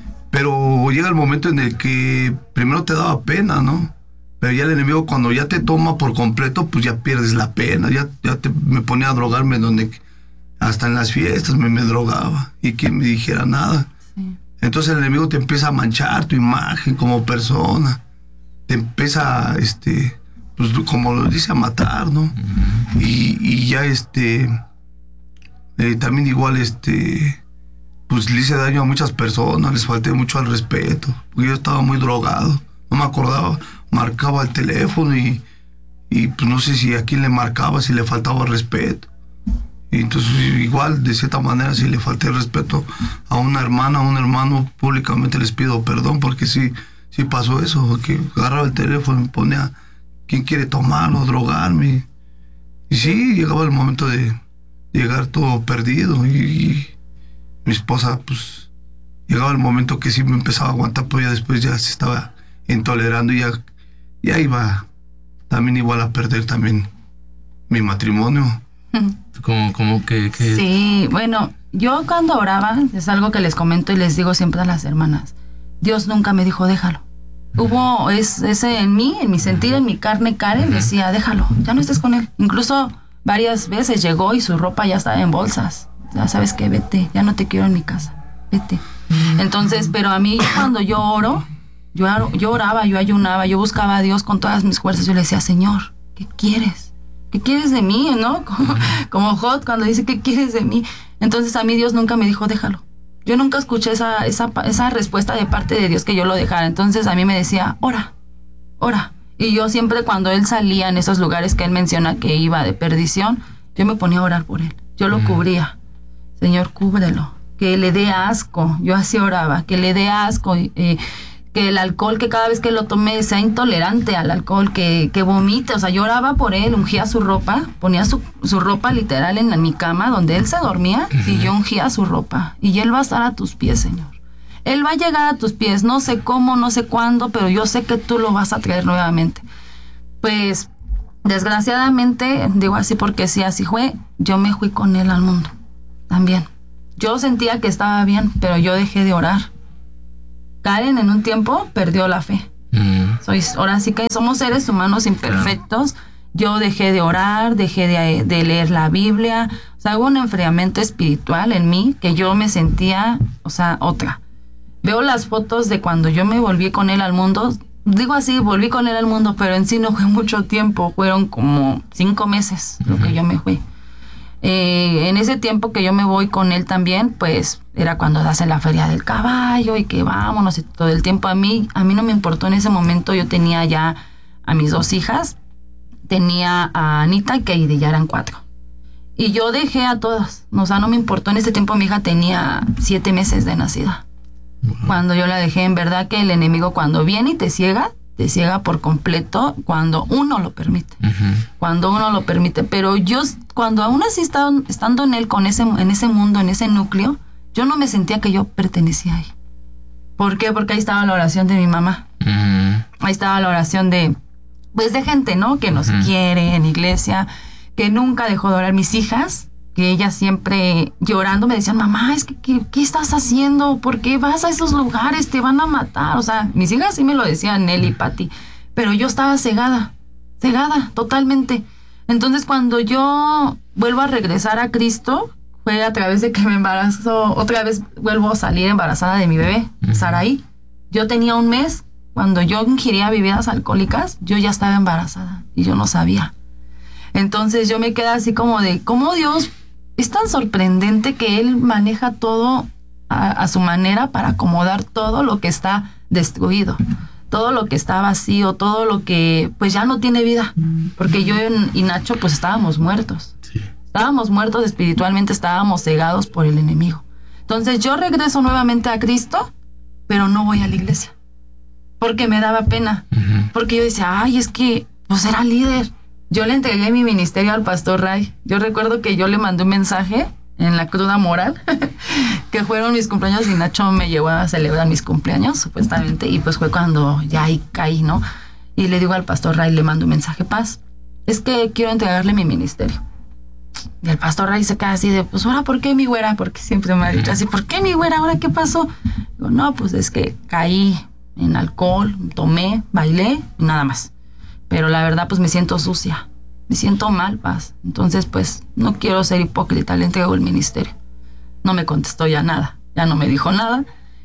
Pero llega el momento en el que primero te daba pena, ¿no? Pero ya el enemigo, cuando ya te toma por completo, pues ya pierdes la pena. Ya, ya te, me ponía a drogarme donde hasta en las fiestas me, me drogaba, y quien me dijera nada. Sí. Entonces el enemigo te empieza a manchar tu imagen como persona. Te empieza, este, pues como lo dice, a matar, ¿no? Uh-huh. Y, y ya este, eh, también igual este... pues le hice daño a muchas personas, les falté mucho al respeto, porque yo estaba muy drogado, no me acordaba, marcaba el teléfono y, y pues no sé si a quién le marcaba, si le faltaba respeto. Y entonces igual, de cierta manera, si le falté el respeto a una hermana, a un hermano, públicamente les pido perdón, porque sí, sí pasó eso, que agarraba el teléfono y me ponía, ¿quién quiere tomar o drogarme? Y sí, llegaba el momento de llegar todo perdido, y... y mi esposa, pues, llegaba el momento que sí me empezaba a aguantar, pero ya después ya se estaba intolerando, y ya, ya iba también igual a perder también mi matrimonio. Como, como que, que... Sí, bueno, yo cuando oraba, es algo que les comento y les digo siempre a las hermanas, Dios nunca me dijo, déjalo. Hubo es, ese en mí, en mi sentir, en mi carne, Karen, decía, déjalo, ya no estés con él. Incluso varias veces llegó y su ropa ya estaba en bolsas. Ya sabes que vete, ya no te quiero en mi casa, vete. Entonces, pero a mí cuando yo oro, yo, yo oraba, yo ayunaba, yo buscaba a Dios con todas mis fuerzas, yo le decía, Señor, ¿qué quieres? ¿Qué quieres de mí? ¿No? Como, como Jod cuando dice, ¿qué quieres de mí? Entonces a mí Dios nunca me dijo, déjalo. Yo nunca escuché esa, esa, esa respuesta de parte de Dios que yo lo dejara. Entonces a mí me decía, ora, ora. Y yo siempre cuando él salía en esos lugares que él menciona que iba de perdición, yo me ponía a orar por él, yo lo cubría. Señor, cúbrelo, que le dé asco, yo así oraba, que le dé asco, eh, que el alcohol, que cada vez que lo tome sea intolerante al alcohol, que, que vomite, o sea, yo oraba por él, ungía su ropa, ponía su, su ropa literal en, en mi cama donde él se dormía, uh-huh. y yo ungía su ropa, y él va a estar a tus pies, Señor. Él va a llegar a tus pies, no sé cómo, no sé cuándo, pero yo sé que tú lo vas a traer nuevamente. Pues desgraciadamente, digo así porque sí, así fue, yo me fui con él al mundo, también. Yo sentía que estaba bien, pero yo dejé de orar. Karen en un tiempo perdió la fe. Mm. Soy, ahora sí que somos seres humanos imperfectos. Claro. Yo dejé de orar, dejé de, de leer la Biblia. O sea, hubo un enfriamiento espiritual en mí que yo me sentía, o sea, otra. Veo las fotos de cuando yo me volví con él al mundo. Digo así, volví con él al mundo, pero en sí no fue mucho tiempo. Fueron como cinco meses uh-huh. lo que yo me fui. Eh, en ese tiempo que yo me voy con él también, pues era cuando hace la feria del caballo y que vámonos y todo el tiempo. A mí, a mí no me importó en ese momento. Yo tenía ya a mis dos hijas. Tenía a Anita, que ya eran cuatro. Y yo dejé a todas. O sea, no me importó. En ese tiempo mi hija tenía siete meses de nacida. Wow. Cuando yo la dejé, en verdad que el enemigo cuando viene y te ciega, te ciega por completo cuando uno lo permite. Uh-huh. Cuando uno lo permite. Pero yo, cuando aún así estaba, estando en él, con ese, en ese mundo, en ese núcleo, yo no me sentía que yo pertenecía ahí. ¿Por qué? Porque ahí estaba la oración de mi mamá. Uh-huh. Ahí estaba la oración de... pues de gente, ¿no? Que nos uh-huh. quiere en iglesia, que nunca dejó de orar. Mis hijas, que ellas siempre llorando me decían, mamá, es que, que ¿qué estás haciendo? ¿Por qué vas a esos lugares? Te van a matar. O sea, mis hijas sí me lo decían, Nelly y Patti, pero yo estaba cegada, cegada, totalmente. Entonces, cuando yo vuelvo a regresar a Cristo, fue a través de que me embarazo, otra vez vuelvo a salir embarazada de mi bebé, uh-huh. Saraí. Yo tenía un mes. Cuando yo ingiría bebidas alcohólicas, yo ya estaba embarazada y yo no sabía. Entonces yo me quedé así como de, ¿cómo Dios es tan sorprendente que Él maneja todo a, a su manera para acomodar todo lo que está destruido, todo lo que está vacío, todo lo que pues ya no tiene vida? Porque yo y Nacho pues estábamos muertos. Sí. Estábamos muertos espiritualmente, estábamos cegados por el enemigo. Entonces yo regreso nuevamente a Cristo, pero no voy a la iglesia. Porque me daba pena. Uh-huh. Porque yo decía, ay, es que pues era líder. Yo le entregué mi ministerio al pastor Ray. Yo recuerdo que yo le mandé un mensaje en la cruda moral, que fueron mis cumpleaños y Nacho me llevó a celebrar mis cumpleaños, supuestamente, y pues fue cuando ya ahí caí, ¿no? Y le digo al pastor Ray, le mando un mensaje, Paz, es que quiero entregarle mi ministerio. Y el pastor Ray se queda así de, pues ahora, ¿por qué mi güera? Porque siempre me ha dicho así, ¿por qué mi güera? ¿Ahora qué pasó? Digo, no, pues es que caí en alcohol, tomé, bailé y nada más. Pero la verdad, pues me siento sucia, me siento mal, Paz. Entonces, pues no quiero ser hipócrita, le entrego el ministerio. No me contestó ya nada, ya no me dijo nada.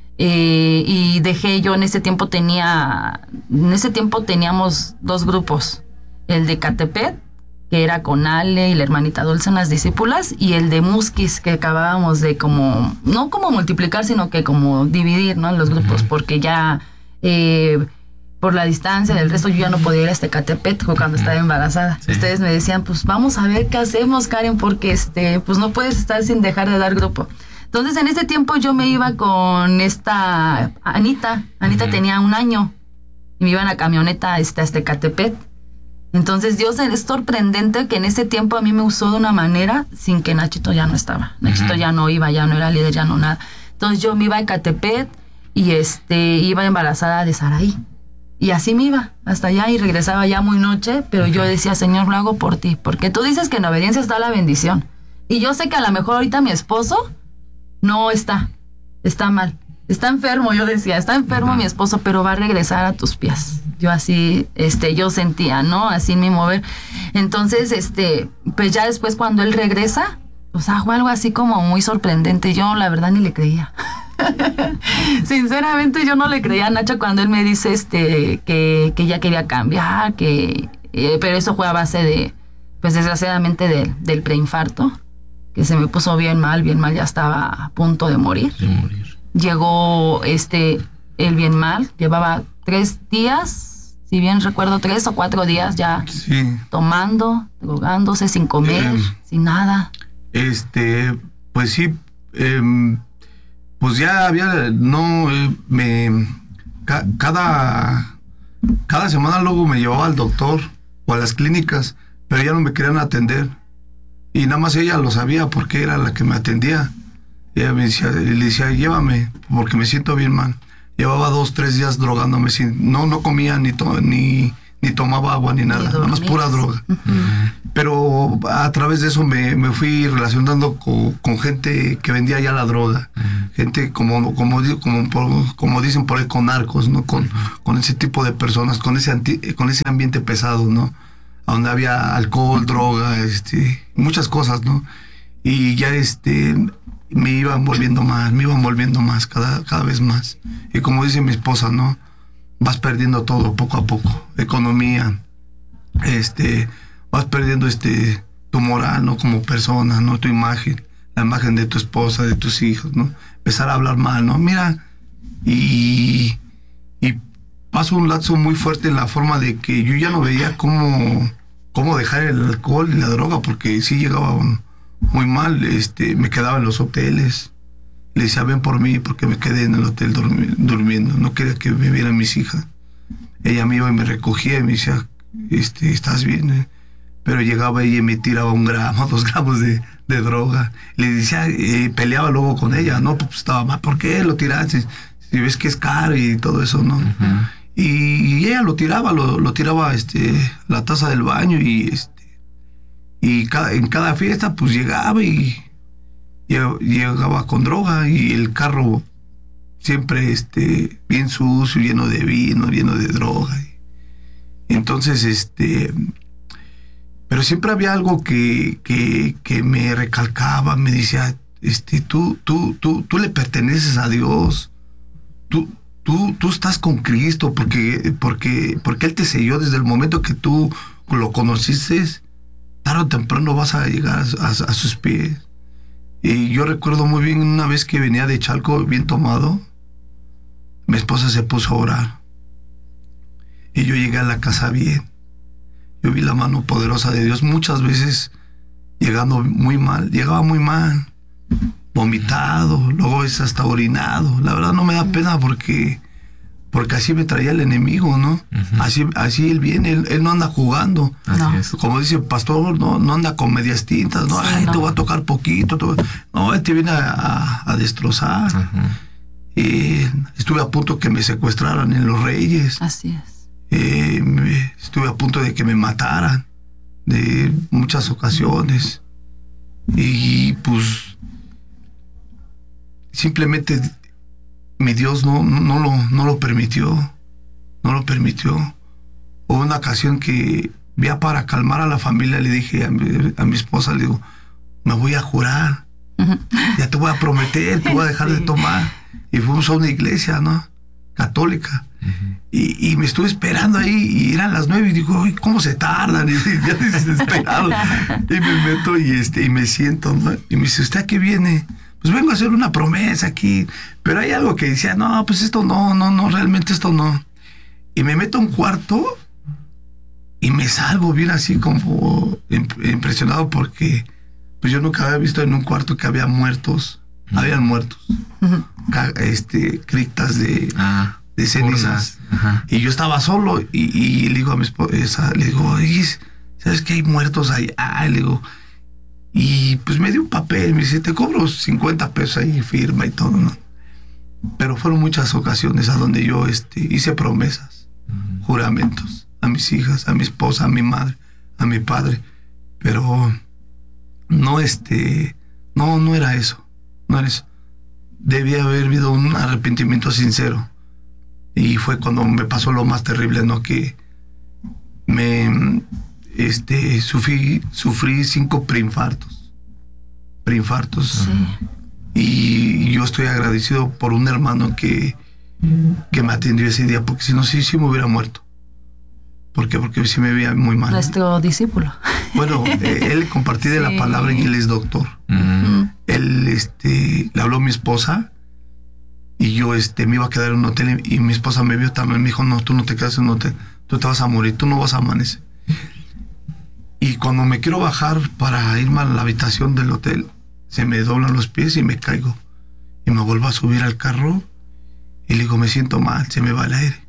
Eh, y dejé, yo en ese tiempo tenía, en ese tiempo teníamos dos grupos, el de Catepet, que era con Ale y la hermanita Dulce, unas discípulas, y el de Musquis, que acabábamos de como, no como multiplicar, sino que como dividir, ¿no? Los grupos, porque ya... Eh, por la distancia del resto yo ya no podía ir a este Catepet cuando estaba embarazada. Sí. Ustedes me decían, pues vamos a ver qué hacemos, Karen, porque este pues no puedes estar sin dejar de dar grupo. Entonces en ese tiempo yo me iba con esta Anita. Anita uh-huh. tenía un año y me iba en la camioneta hasta este Catepet. Entonces Dios, es sorprendente que en ese tiempo a mí me usó de una manera sin que Nachito ya no estaba. Nachito uh-huh. ya no iba, ya no era líder, ya no nada. Entonces yo me iba a Catepet y este iba embarazada de Saraí. Y así me iba hasta allá y regresaba ya muy noche, pero yo decía, Señor, lo hago por ti, porque tú dices que en la obediencia está la bendición. Y yo sé que a lo mejor ahorita mi esposo no está, está mal, está enfermo, yo decía, está enfermo uh-huh. mi esposo, pero va a regresar a tus pies. Yo así, este, yo sentía, ¿no? Así en mi mover. Entonces, este, pues ya después cuando él regresa, o sea, fue algo así como muy sorprendente. Yo la verdad ni le creía. Sinceramente yo no le creía a Nacho cuando él me dice este que, que ya quería cambiar, que eh, pero eso fue a base de, pues desgraciadamente de, del preinfarto, que se me puso bien mal, bien mal, ya estaba a punto de morir. De morir. Llegó este él bien mal, llevaba tres días, si bien recuerdo, tres o cuatro días ya sí. tomando, drogándose, sin comer, eh, sin nada. Este, pues sí, eh, pues ya había, no, eh, me, ca, cada, cada semana luego me llevaba al doctor o a las clínicas, pero ya no me querían atender. Y nada más ella lo sabía porque era la que me atendía. Y ella me decía, le decía, llévame, porque me siento bien mal. Llevaba dos, tres días drogándome, sin, no, no comía ni, to, ni, ni tomaba agua ni nada, nada más pura droga. Uh-huh. Pero a través de eso me, me fui relacionando con, con gente que vendía ya la droga, uh-huh. gente como como, como, como, como dicen por ahí, con narcos, ¿no? Con, uh-huh. con ese tipo de personas, con ese anti, con ese ambiente pesado, ¿no? Donde había alcohol, droga, este, muchas cosas, ¿no? Y ya este me iban volviendo más, me iban volviendo más, cada, cada vez más. Y como dice mi esposa, ¿no? Vas perdiendo todo poco a poco, economía, este, vas perdiendo este tu moral, ¿no? Como persona, ¿no? Tu imagen, la imagen de tu esposa, de tus hijos, ¿no? Empezar a hablar mal, ¿no? Mira, y, y paso un lapso muy fuerte en la forma de que yo ya no veía cómo, cómo dejar el alcohol y la droga, porque sí llegaba muy mal, este, me quedaba en los hoteles. Le decía, ven por mí, porque me quedé en el hotel durmi- durmiendo. No quería que me vieran mis hijas. Ella me iba y me recogía y me decía, este, ¿estás bien? Eh? Pero llegaba ella y me tiraba un gramo, dos gramos de, de droga. Le decía, eh, peleaba luego con ella, ¿no? Pues estaba mal, ¿por qué lo tiraste? Si ves que es caro y todo eso, ¿no? Uh-huh. Y, y ella lo tiraba, lo, lo tiraba, este, la taza del baño y, este, y cada, en cada fiesta, pues llegaba y llegaba con droga y el carro siempre este bien sucio, lleno de vino, lleno de droga. Entonces, este, pero siempre había algo que, que, que me recalcaba, me decía, este, tú, tú, tú, tú le perteneces a Dios, tú, tú, tú estás con Cristo, porque, porque, porque Él te selló desde el momento que tú lo conociste, tarde o temprano vas a llegar a, a, a sus pies. Y yo recuerdo muy bien una vez que venía de Chalco bien tomado, mi esposa se puso a orar. Y yo llegué a la casa bien. Yo vi la mano poderosa de Dios muchas veces llegando muy mal, llegaba muy mal, vomitado, luego es hasta orinado. La verdad no me da pena porque, porque así me traía el enemigo, ¿no? Uh-huh. Así, así él viene, él, él no anda jugando. No. Como dice el pastor, no, no anda con medias tintas, no, sí, ay, no. Te voy a tocar poquito, te voy... no, él te viene a, a, a destrozar. Uh-huh. Y estuve a punto que me secuestraran en Los Reyes. Así es. Eh, me, estuve a punto de que me mataran de muchas ocasiones. Y pues simplemente mi Dios no, no, no, lo, no lo permitió, no lo permitió. Hubo una ocasión que ya para calmar a la familia le dije a mi, a mi esposa, le digo, me voy a jurar, uh-huh. ya te voy a prometer que voy a dejar sí. de tomar. Y fuimos a una iglesia, ¿no? Católica. Uh-huh. Y, y me estuve esperando ahí y eran las nueve y digo, ¿cómo se tardan? Y ya desesperado. Y me meto y, este, y me siento, ¿no? Y me dice, ¿usted a qué viene? Pues vengo a hacer una promesa aquí, pero hay algo que decía, no, pues esto no, no, no, realmente esto no. Y me meto a un cuarto y me salgo bien así como impresionado porque pues yo nunca había visto en un cuarto que había muertos, uh-huh. habían muertos, uh-huh. este, criptas de, ah, de cenizas. Uh-huh. Y yo estaba solo y, y le digo a mi esposa, le digo, ¿sabes que hay muertos ahí? Ah, le digo... Y pues me dio un papel, me dice, te cobro cincuenta pesos ahí, firma y todo, ¿no? Pero fueron muchas ocasiones a donde yo este, hice promesas, uh-huh. juramentos, a mis hijas, a mi esposa, a mi madre, a mi padre. Pero no, este, no, no era eso, no era eso. Debía haber habido un arrepentimiento sincero. Y fue cuando me pasó lo más terrible, ¿no? Que me... Este, sufrí, sufrí cinco preinfartos. Preinfartos. Sí. Y yo estoy agradecido por un hermano que, que me atendió ese día, porque si no, sí, sí me hubiera muerto. ¿Por qué? Porque sí me veía muy mal. Nuestro discípulo. Bueno, eh, él compartí de sí. la palabra y él es doctor. Uh-huh. Él, este, le habló a mi esposa y yo, este, me iba a quedar en un hotel y, y mi esposa me vio también, me dijo, no, tú no te quedas en un hotel, tú te vas a morir, tú no vas a amanecer. Y cuando me quiero bajar para irme a la habitación del hotel, se me doblan los pies y me caigo. Y me vuelvo a subir al carro y le digo, me siento mal, se me va el aire.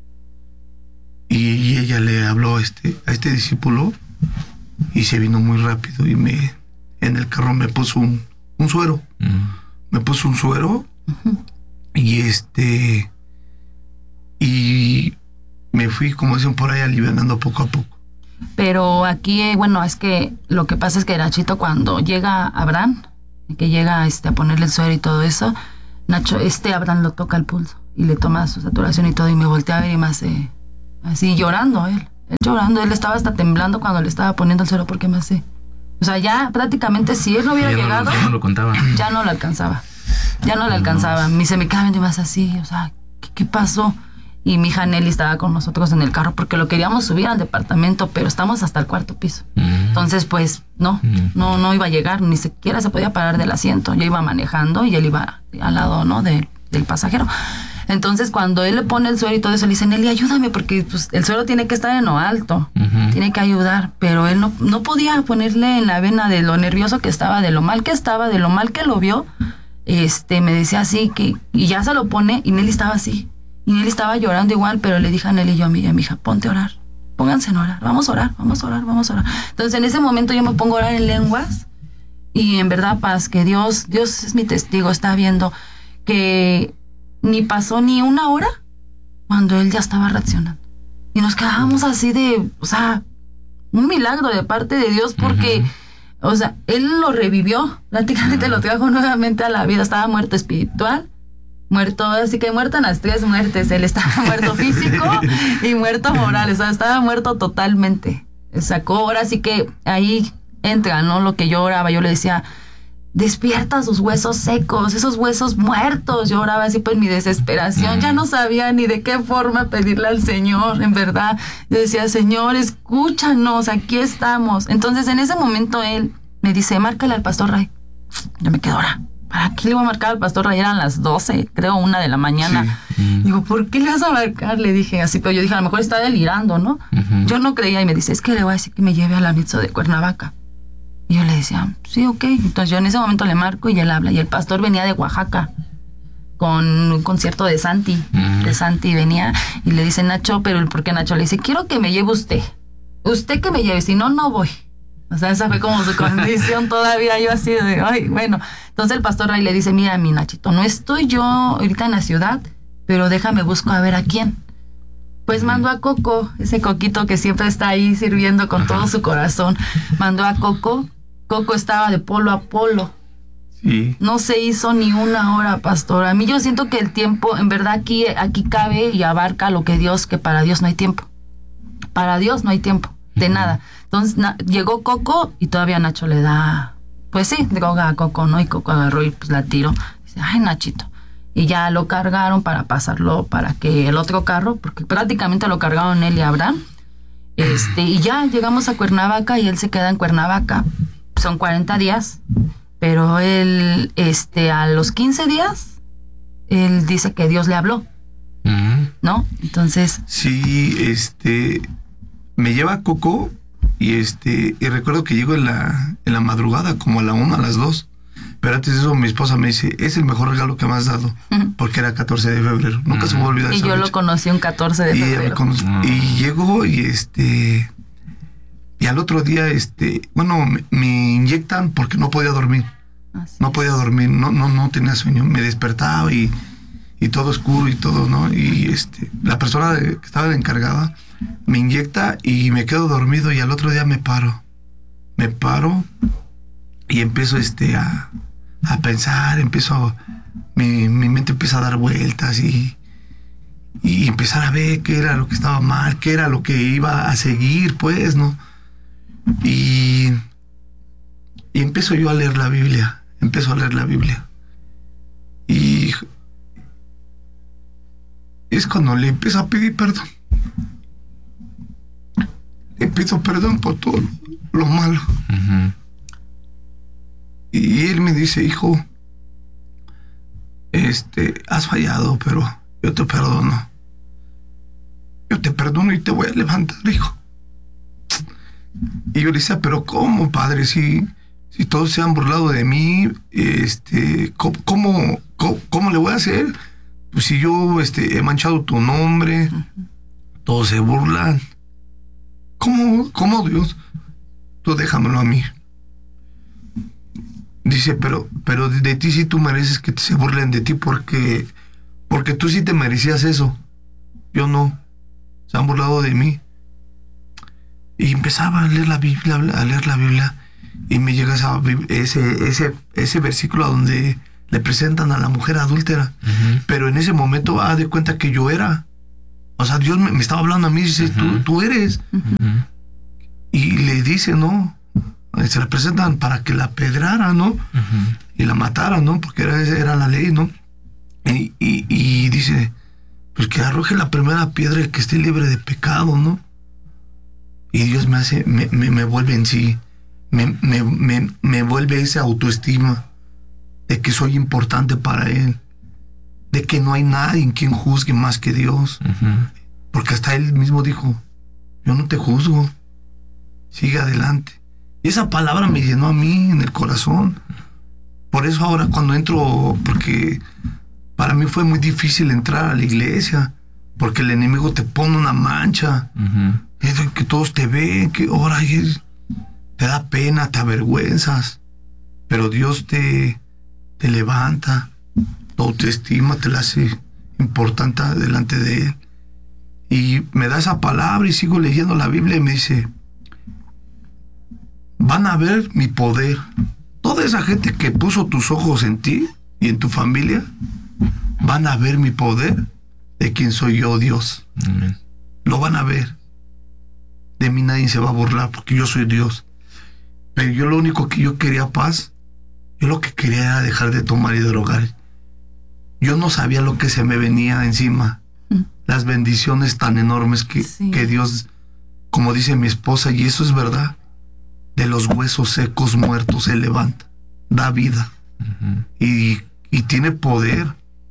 Y, y ella le habló a este, a este discípulo y se vino muy rápido y me en el carro me puso un, un suero. Uh-huh. Me puso un suero uh-huh. y este... y me fui, como dicen por ahí, alivianando poco a poco. Pero aquí, eh, bueno, es que lo que pasa es que Nachito, cuando llega Abraham, que llega este, a ponerle el suero y todo eso, Nacho, este Abraham lo toca el pulso y le toma su saturación y todo, y me voltea a ver y me hace así llorando él, él llorando, él estaba hasta temblando cuando le estaba poniendo el suero porque me hace, o sea, ya prácticamente si él no hubiera ya llegado, no, ya no lo contaba, ya no lo alcanzaba, ya no lo alcanzaba, y se me quedaba viendo más así, o sea, ¿qué, qué pasó? Y mi hija Nelly estaba con nosotros en el carro porque lo queríamos subir al departamento, pero estamos hasta el cuarto piso. Mm. Entonces, pues, no, mm. no, no iba a llegar, ni siquiera se podía parar del asiento. Yo iba manejando y él iba al lado, ¿no?, de, del pasajero. Entonces, cuando él le pone el suero y todo eso, le dice, Nelly, ayúdame, porque pues, el suero tiene que estar en lo alto, uh-huh. tiene que ayudar, pero él no, no podía ponerle en la vena de lo nervioso que estaba, de lo mal que estaba, de lo mal que lo vio. Este, me decía así, que, y ya se lo pone, y Nelly estaba así. Y Nelly estaba llorando igual, pero le dije a Nelly y yo a mi, a mi hija, ponte a orar, pónganse a orar, vamos a orar, vamos a orar, vamos a orar. Entonces en ese momento yo me pongo a orar en lenguas y en verdad, paz, que Dios, Dios es mi testigo, está viendo que ni pasó ni una hora cuando él ya estaba reaccionando. Y nos quedábamos así de, o sea, un milagro de parte de Dios porque, uh-huh. o sea, él lo revivió, prácticamente uh-huh. lo trajo nuevamente a la vida, estaba muerto espiritual. Muerto, así que muerto en las tres muertes. Él estaba muerto físico y muerto moral, o sea, estaba muerto totalmente. Sacó, ahora sí que ahí entra, ¿no? Lo que yo oraba, yo le decía, despierta sus huesos secos, esos huesos muertos. Yo oraba así pues mi desesperación, ya no sabía ni de qué forma pedirle al Señor, en verdad. Yo decía, Señor, escúchanos, aquí estamos. Entonces en ese momento él me dice, márcale al pastor Ray. Yo me quedo ahora. ¿Para qué le iba a marcar al pastor Ray? Eran las doce, creo, una de la mañana. Sí. Digo, ¿por qué le vas a marcar? Le dije así, pero yo dije, a lo mejor está delirando, ¿no? Uh-huh. Yo no creía y me dice, es que le voy a decir que me lleve a la Mitzo de Cuernavaca. Y yo le decía, sí, ok. Entonces yo en ese momento le marco y él habla. Y el pastor venía de Oaxaca con un concierto de Santi. Uh-huh. De Santi venía y le dice, Nacho, pero ¿por qué Nacho? Le dice, quiero que me lleve usted. Usted que me lleve, si no, no voy. O sea, esa fue como su condición todavía, yo así de, ay, bueno. Entonces el pastor Ray le dice, mira, mi Nachito, no estoy yo ahorita en la ciudad, pero déjame busco a ver a quién. Pues mandó a Coco, ese Coquito que siempre está ahí sirviendo con todo su corazón. Mandó a Coco, Coco estaba de polo a polo. Sí. No se hizo ni una hora, pastor. A mí yo siento que el tiempo, en verdad aquí, aquí cabe y abarca lo que Dios, que para Dios no hay tiempo. Para Dios no hay tiempo, de nada. Entonces na, llegó Coco y todavía Nacho le da, pues sí, droga a Coco, ¿no? Y Coco agarró y pues la tiró. Dice, ay, Nachito. Y ya lo cargaron para pasarlo para que el otro carro, porque prácticamente lo cargaron él y Abraham. Este, y ya llegamos a Cuernavaca y él se queda en Cuernavaca. Son cuarenta días, pero él, este, a los quince días, él dice que Dios le habló. Uh-huh. ¿No? Entonces. Sí, este, me lleva a Coco. Y este, y recuerdo que llego en la, en la madrugada, como a la una, a las dos. Pero antes de eso mi esposa me dice, es el mejor regalo que me has dado. Uh-huh. Porque era catorce de febrero. Nunca uh-huh. se me va a olvidar. Y esa yo noche. Lo conocí un catorce de febrero. Y, conocí, uh-huh. y llego y este, y al otro día, este, bueno, me, me inyectan porque no podía dormir. Así no podía dormir, no, no, no tenía sueño. Me despertaba y, y todo oscuro y todo, ¿no? Y este, la persona de, que estaba encargada me inyecta y me quedo dormido y al otro día me paro. Me paro y empiezo este a, a pensar, empiezo a, mi, mi mente empieza a dar vueltas y, y empezar a ver qué era lo que estaba mal, qué era lo que iba a seguir, pues, ¿no? Y, y empiezo yo a leer la Biblia, empiezo a leer la Biblia. Y es cuando le empiezo a pedir perdón. Le pido perdón por todo lo malo. Uh-huh. Y él me dice, hijo, este, has fallado, pero yo te perdono. Yo te perdono y te voy a levantar, hijo. Y yo le decía, pero ¿cómo, padre? Si, si todos se han burlado de mí, este, ¿cómo, cómo, cómo, cómo le voy a hacer? Pues si yo este, he manchado tu nombre, uh-huh. todos se burlan. ¿Cómo, cómo Dios? Tú déjamelo a mí. Dice, pero, pero de ti sí tú mereces que se burlen de ti porque, porque tú sí te merecías eso. Yo no. se han burlado de mí. Y empezaba a leer la Biblia, a leer la Biblia, y me llega esa, ese, ese, ese versículo donde le presentan a la mujer adúltera. Uh-huh. Pero en ese momento, ah, de cuenta que yo era. O sea, Dios me, me estaba hablando a mí y dice, uh-huh. tú, tú eres. Uh-huh. Y le dice, no, se la presentan para que la apedrara, ¿no? Uh-huh. Y la matara, ¿no? Porque era, era la ley, ¿no? Y, y, y dice, pues que arroje la primera piedra el que esté libre de pecado, ¿no? Y Dios me hace, me, me, me vuelve en sí, me, me, me, me vuelve esa autoestima de que soy importante para Él, de que no hay nadie en quien juzgue más que Dios. Uh-huh. Porque hasta Él mismo dijo, yo no te juzgo, sigue adelante. Y esa palabra me llenó a mí en el corazón. Por eso ahora cuando entro, porque para mí fue muy difícil entrar a la iglesia, porque el enemigo te pone una mancha, uh-huh. es que todos te ven, que ahora te da pena, te avergüenzas, pero Dios te, te levanta, tu autoestima te la hace importante delante de Él. Y me da esa palabra y sigo leyendo la Biblia y me dice, van a ver mi poder. Toda esa gente que puso tus ojos en ti y en tu familia, van a ver mi poder de quién soy yo, Dios. Amén. Lo van a ver. De mí nadie se va a burlar porque yo soy Dios. Pero yo lo único que yo quería paz, yo lo que quería era dejar de tomar y de drogar. Yo no sabía lo que se me venía encima. Mm. Las bendiciones tan enormes que, sí. que Dios, como dice mi esposa, y eso es verdad, de los huesos secos muertos se levanta, da vida. Uh-huh. y, y tiene poder.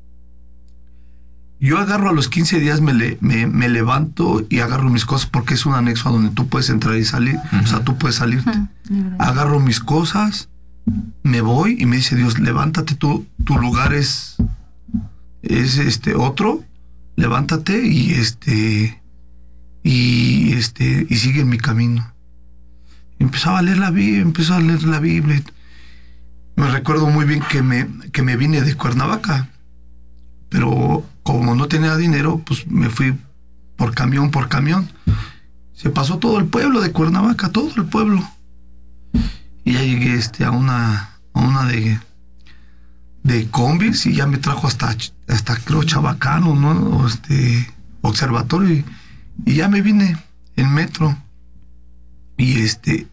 Yo agarro a los quince días, me, le, me, me levanto y agarro mis cosas porque es un anexo a donde tú puedes entrar y salir. Uh-huh. O sea, tú puedes salirte. Uh-huh. Agarro mis cosas, me voy y me dice Dios, levántate, tú, tu lugar es, es este otro, levántate y este, y este, y sigue mi camino. Y empezaba a leer la Biblia, empezó a leer la Biblia. Me recuerdo muy bien que me, que me vine de Cuernavaca, pero como no tenía dinero, pues me fui por camión, por camión. Se pasó todo el pueblo de Cuernavaca, todo el pueblo. Y ya llegué este, a una, a una de, de combis y ya me trajo hasta, hasta creo, Chabacano, ¿no? O este, Observatorio. Y, y ya me vine en metro. Y este,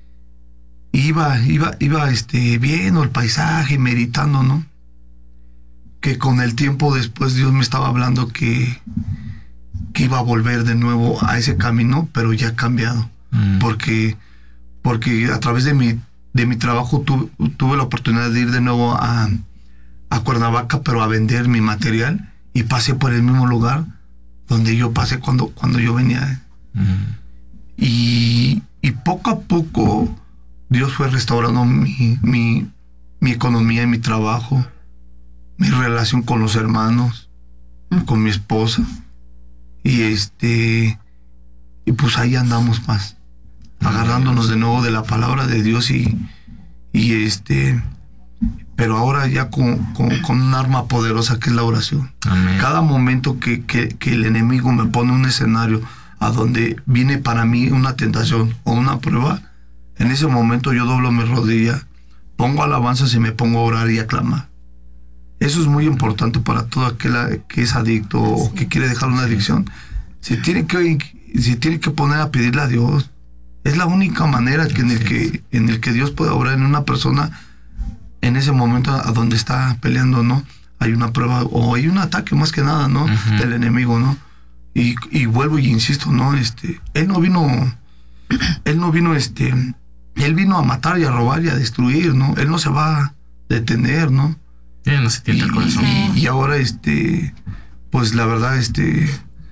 iba, iba, iba este, viendo el paisaje, meditando, ¿no? Que con el tiempo después Dios me estaba hablando que, que iba a volver de nuevo a ese camino, pero ya cambiado. Mm. Porque, porque a través de mi, de mi trabajo tu, tuve la oportunidad de ir de nuevo a, a Cuernavaca, pero a vender mi material, y pasé por el mismo lugar donde yo pasé cuando, cuando yo venía. Mm. Y, y poco a poco Dios fue restaurando mi, mi, mi economía y mi trabajo, mi relación con los hermanos, con mi esposa, y este y pues ahí andamos más, agarrándonos de nuevo de la palabra de Dios, y, y este pero ahora ya con, con, con un arma poderosa que es la oración. Amén. Cada momento que, que, que el enemigo me pone un escenario a donde viene para mí una tentación o una prueba, en ese momento yo doblo mi rodilla, pongo alabanzas y me pongo a orar y a clamar. Eso es muy importante para todo aquel que es adicto o que quiere dejar una adicción. Se tiene que, se tiene que poner a pedirle a Dios. Es la única manera que en, el que, en el que Dios puede obrar en una persona en ese momento a donde está peleando, ¿no? Hay una prueba o hay un ataque más que nada, ¿no? Uh-huh. Del enemigo, ¿no? Y, y vuelvo y insisto, ¿no? Este, él no vino, él no vino, este, él vino a matar y a robar y a destruir, ¿no? Él no se va a detener, ¿no? Yeah, no se tienta el corazón. Y, y ahora, este, pues la verdad, este,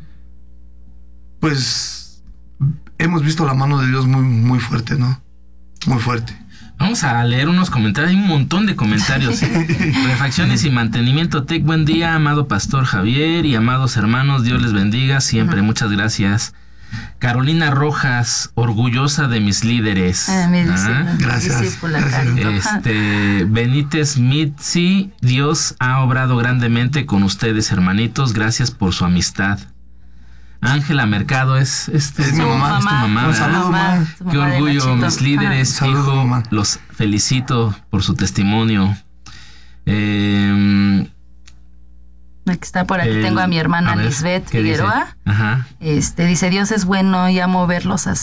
pues hemos visto la mano de Dios muy, muy fuerte, ¿no? Muy fuerte. Vamos a leer unos comentarios, hay un montón de comentarios. ¿eh? Refacciones y mantenimiento Tech, buen día, amado pastor Javier y amados hermanos, Dios les bendiga siempre, uh-huh. Muchas gracias. Carolina Rojas, orgullosa de mis líderes. Ah, mi ¿Ah? Gracias. Este, Benítez Mitzi, Dios ha obrado grandemente con ustedes, hermanitos, gracias por su amistad. Ángela Mercado es, es, tu, es mi mamá, es tu mamá. Un saludo, mamá. Qué orgullo, mis líderes, Ajá. hijo, Saludo, mamá. los felicito por su testimonio. Eh, Aquí está por aquí, el, tengo a mi hermana a ver, Lisbeth ¿qué dice? Figueroa. Ajá. Este, dice, Dios es bueno y amo verlos así.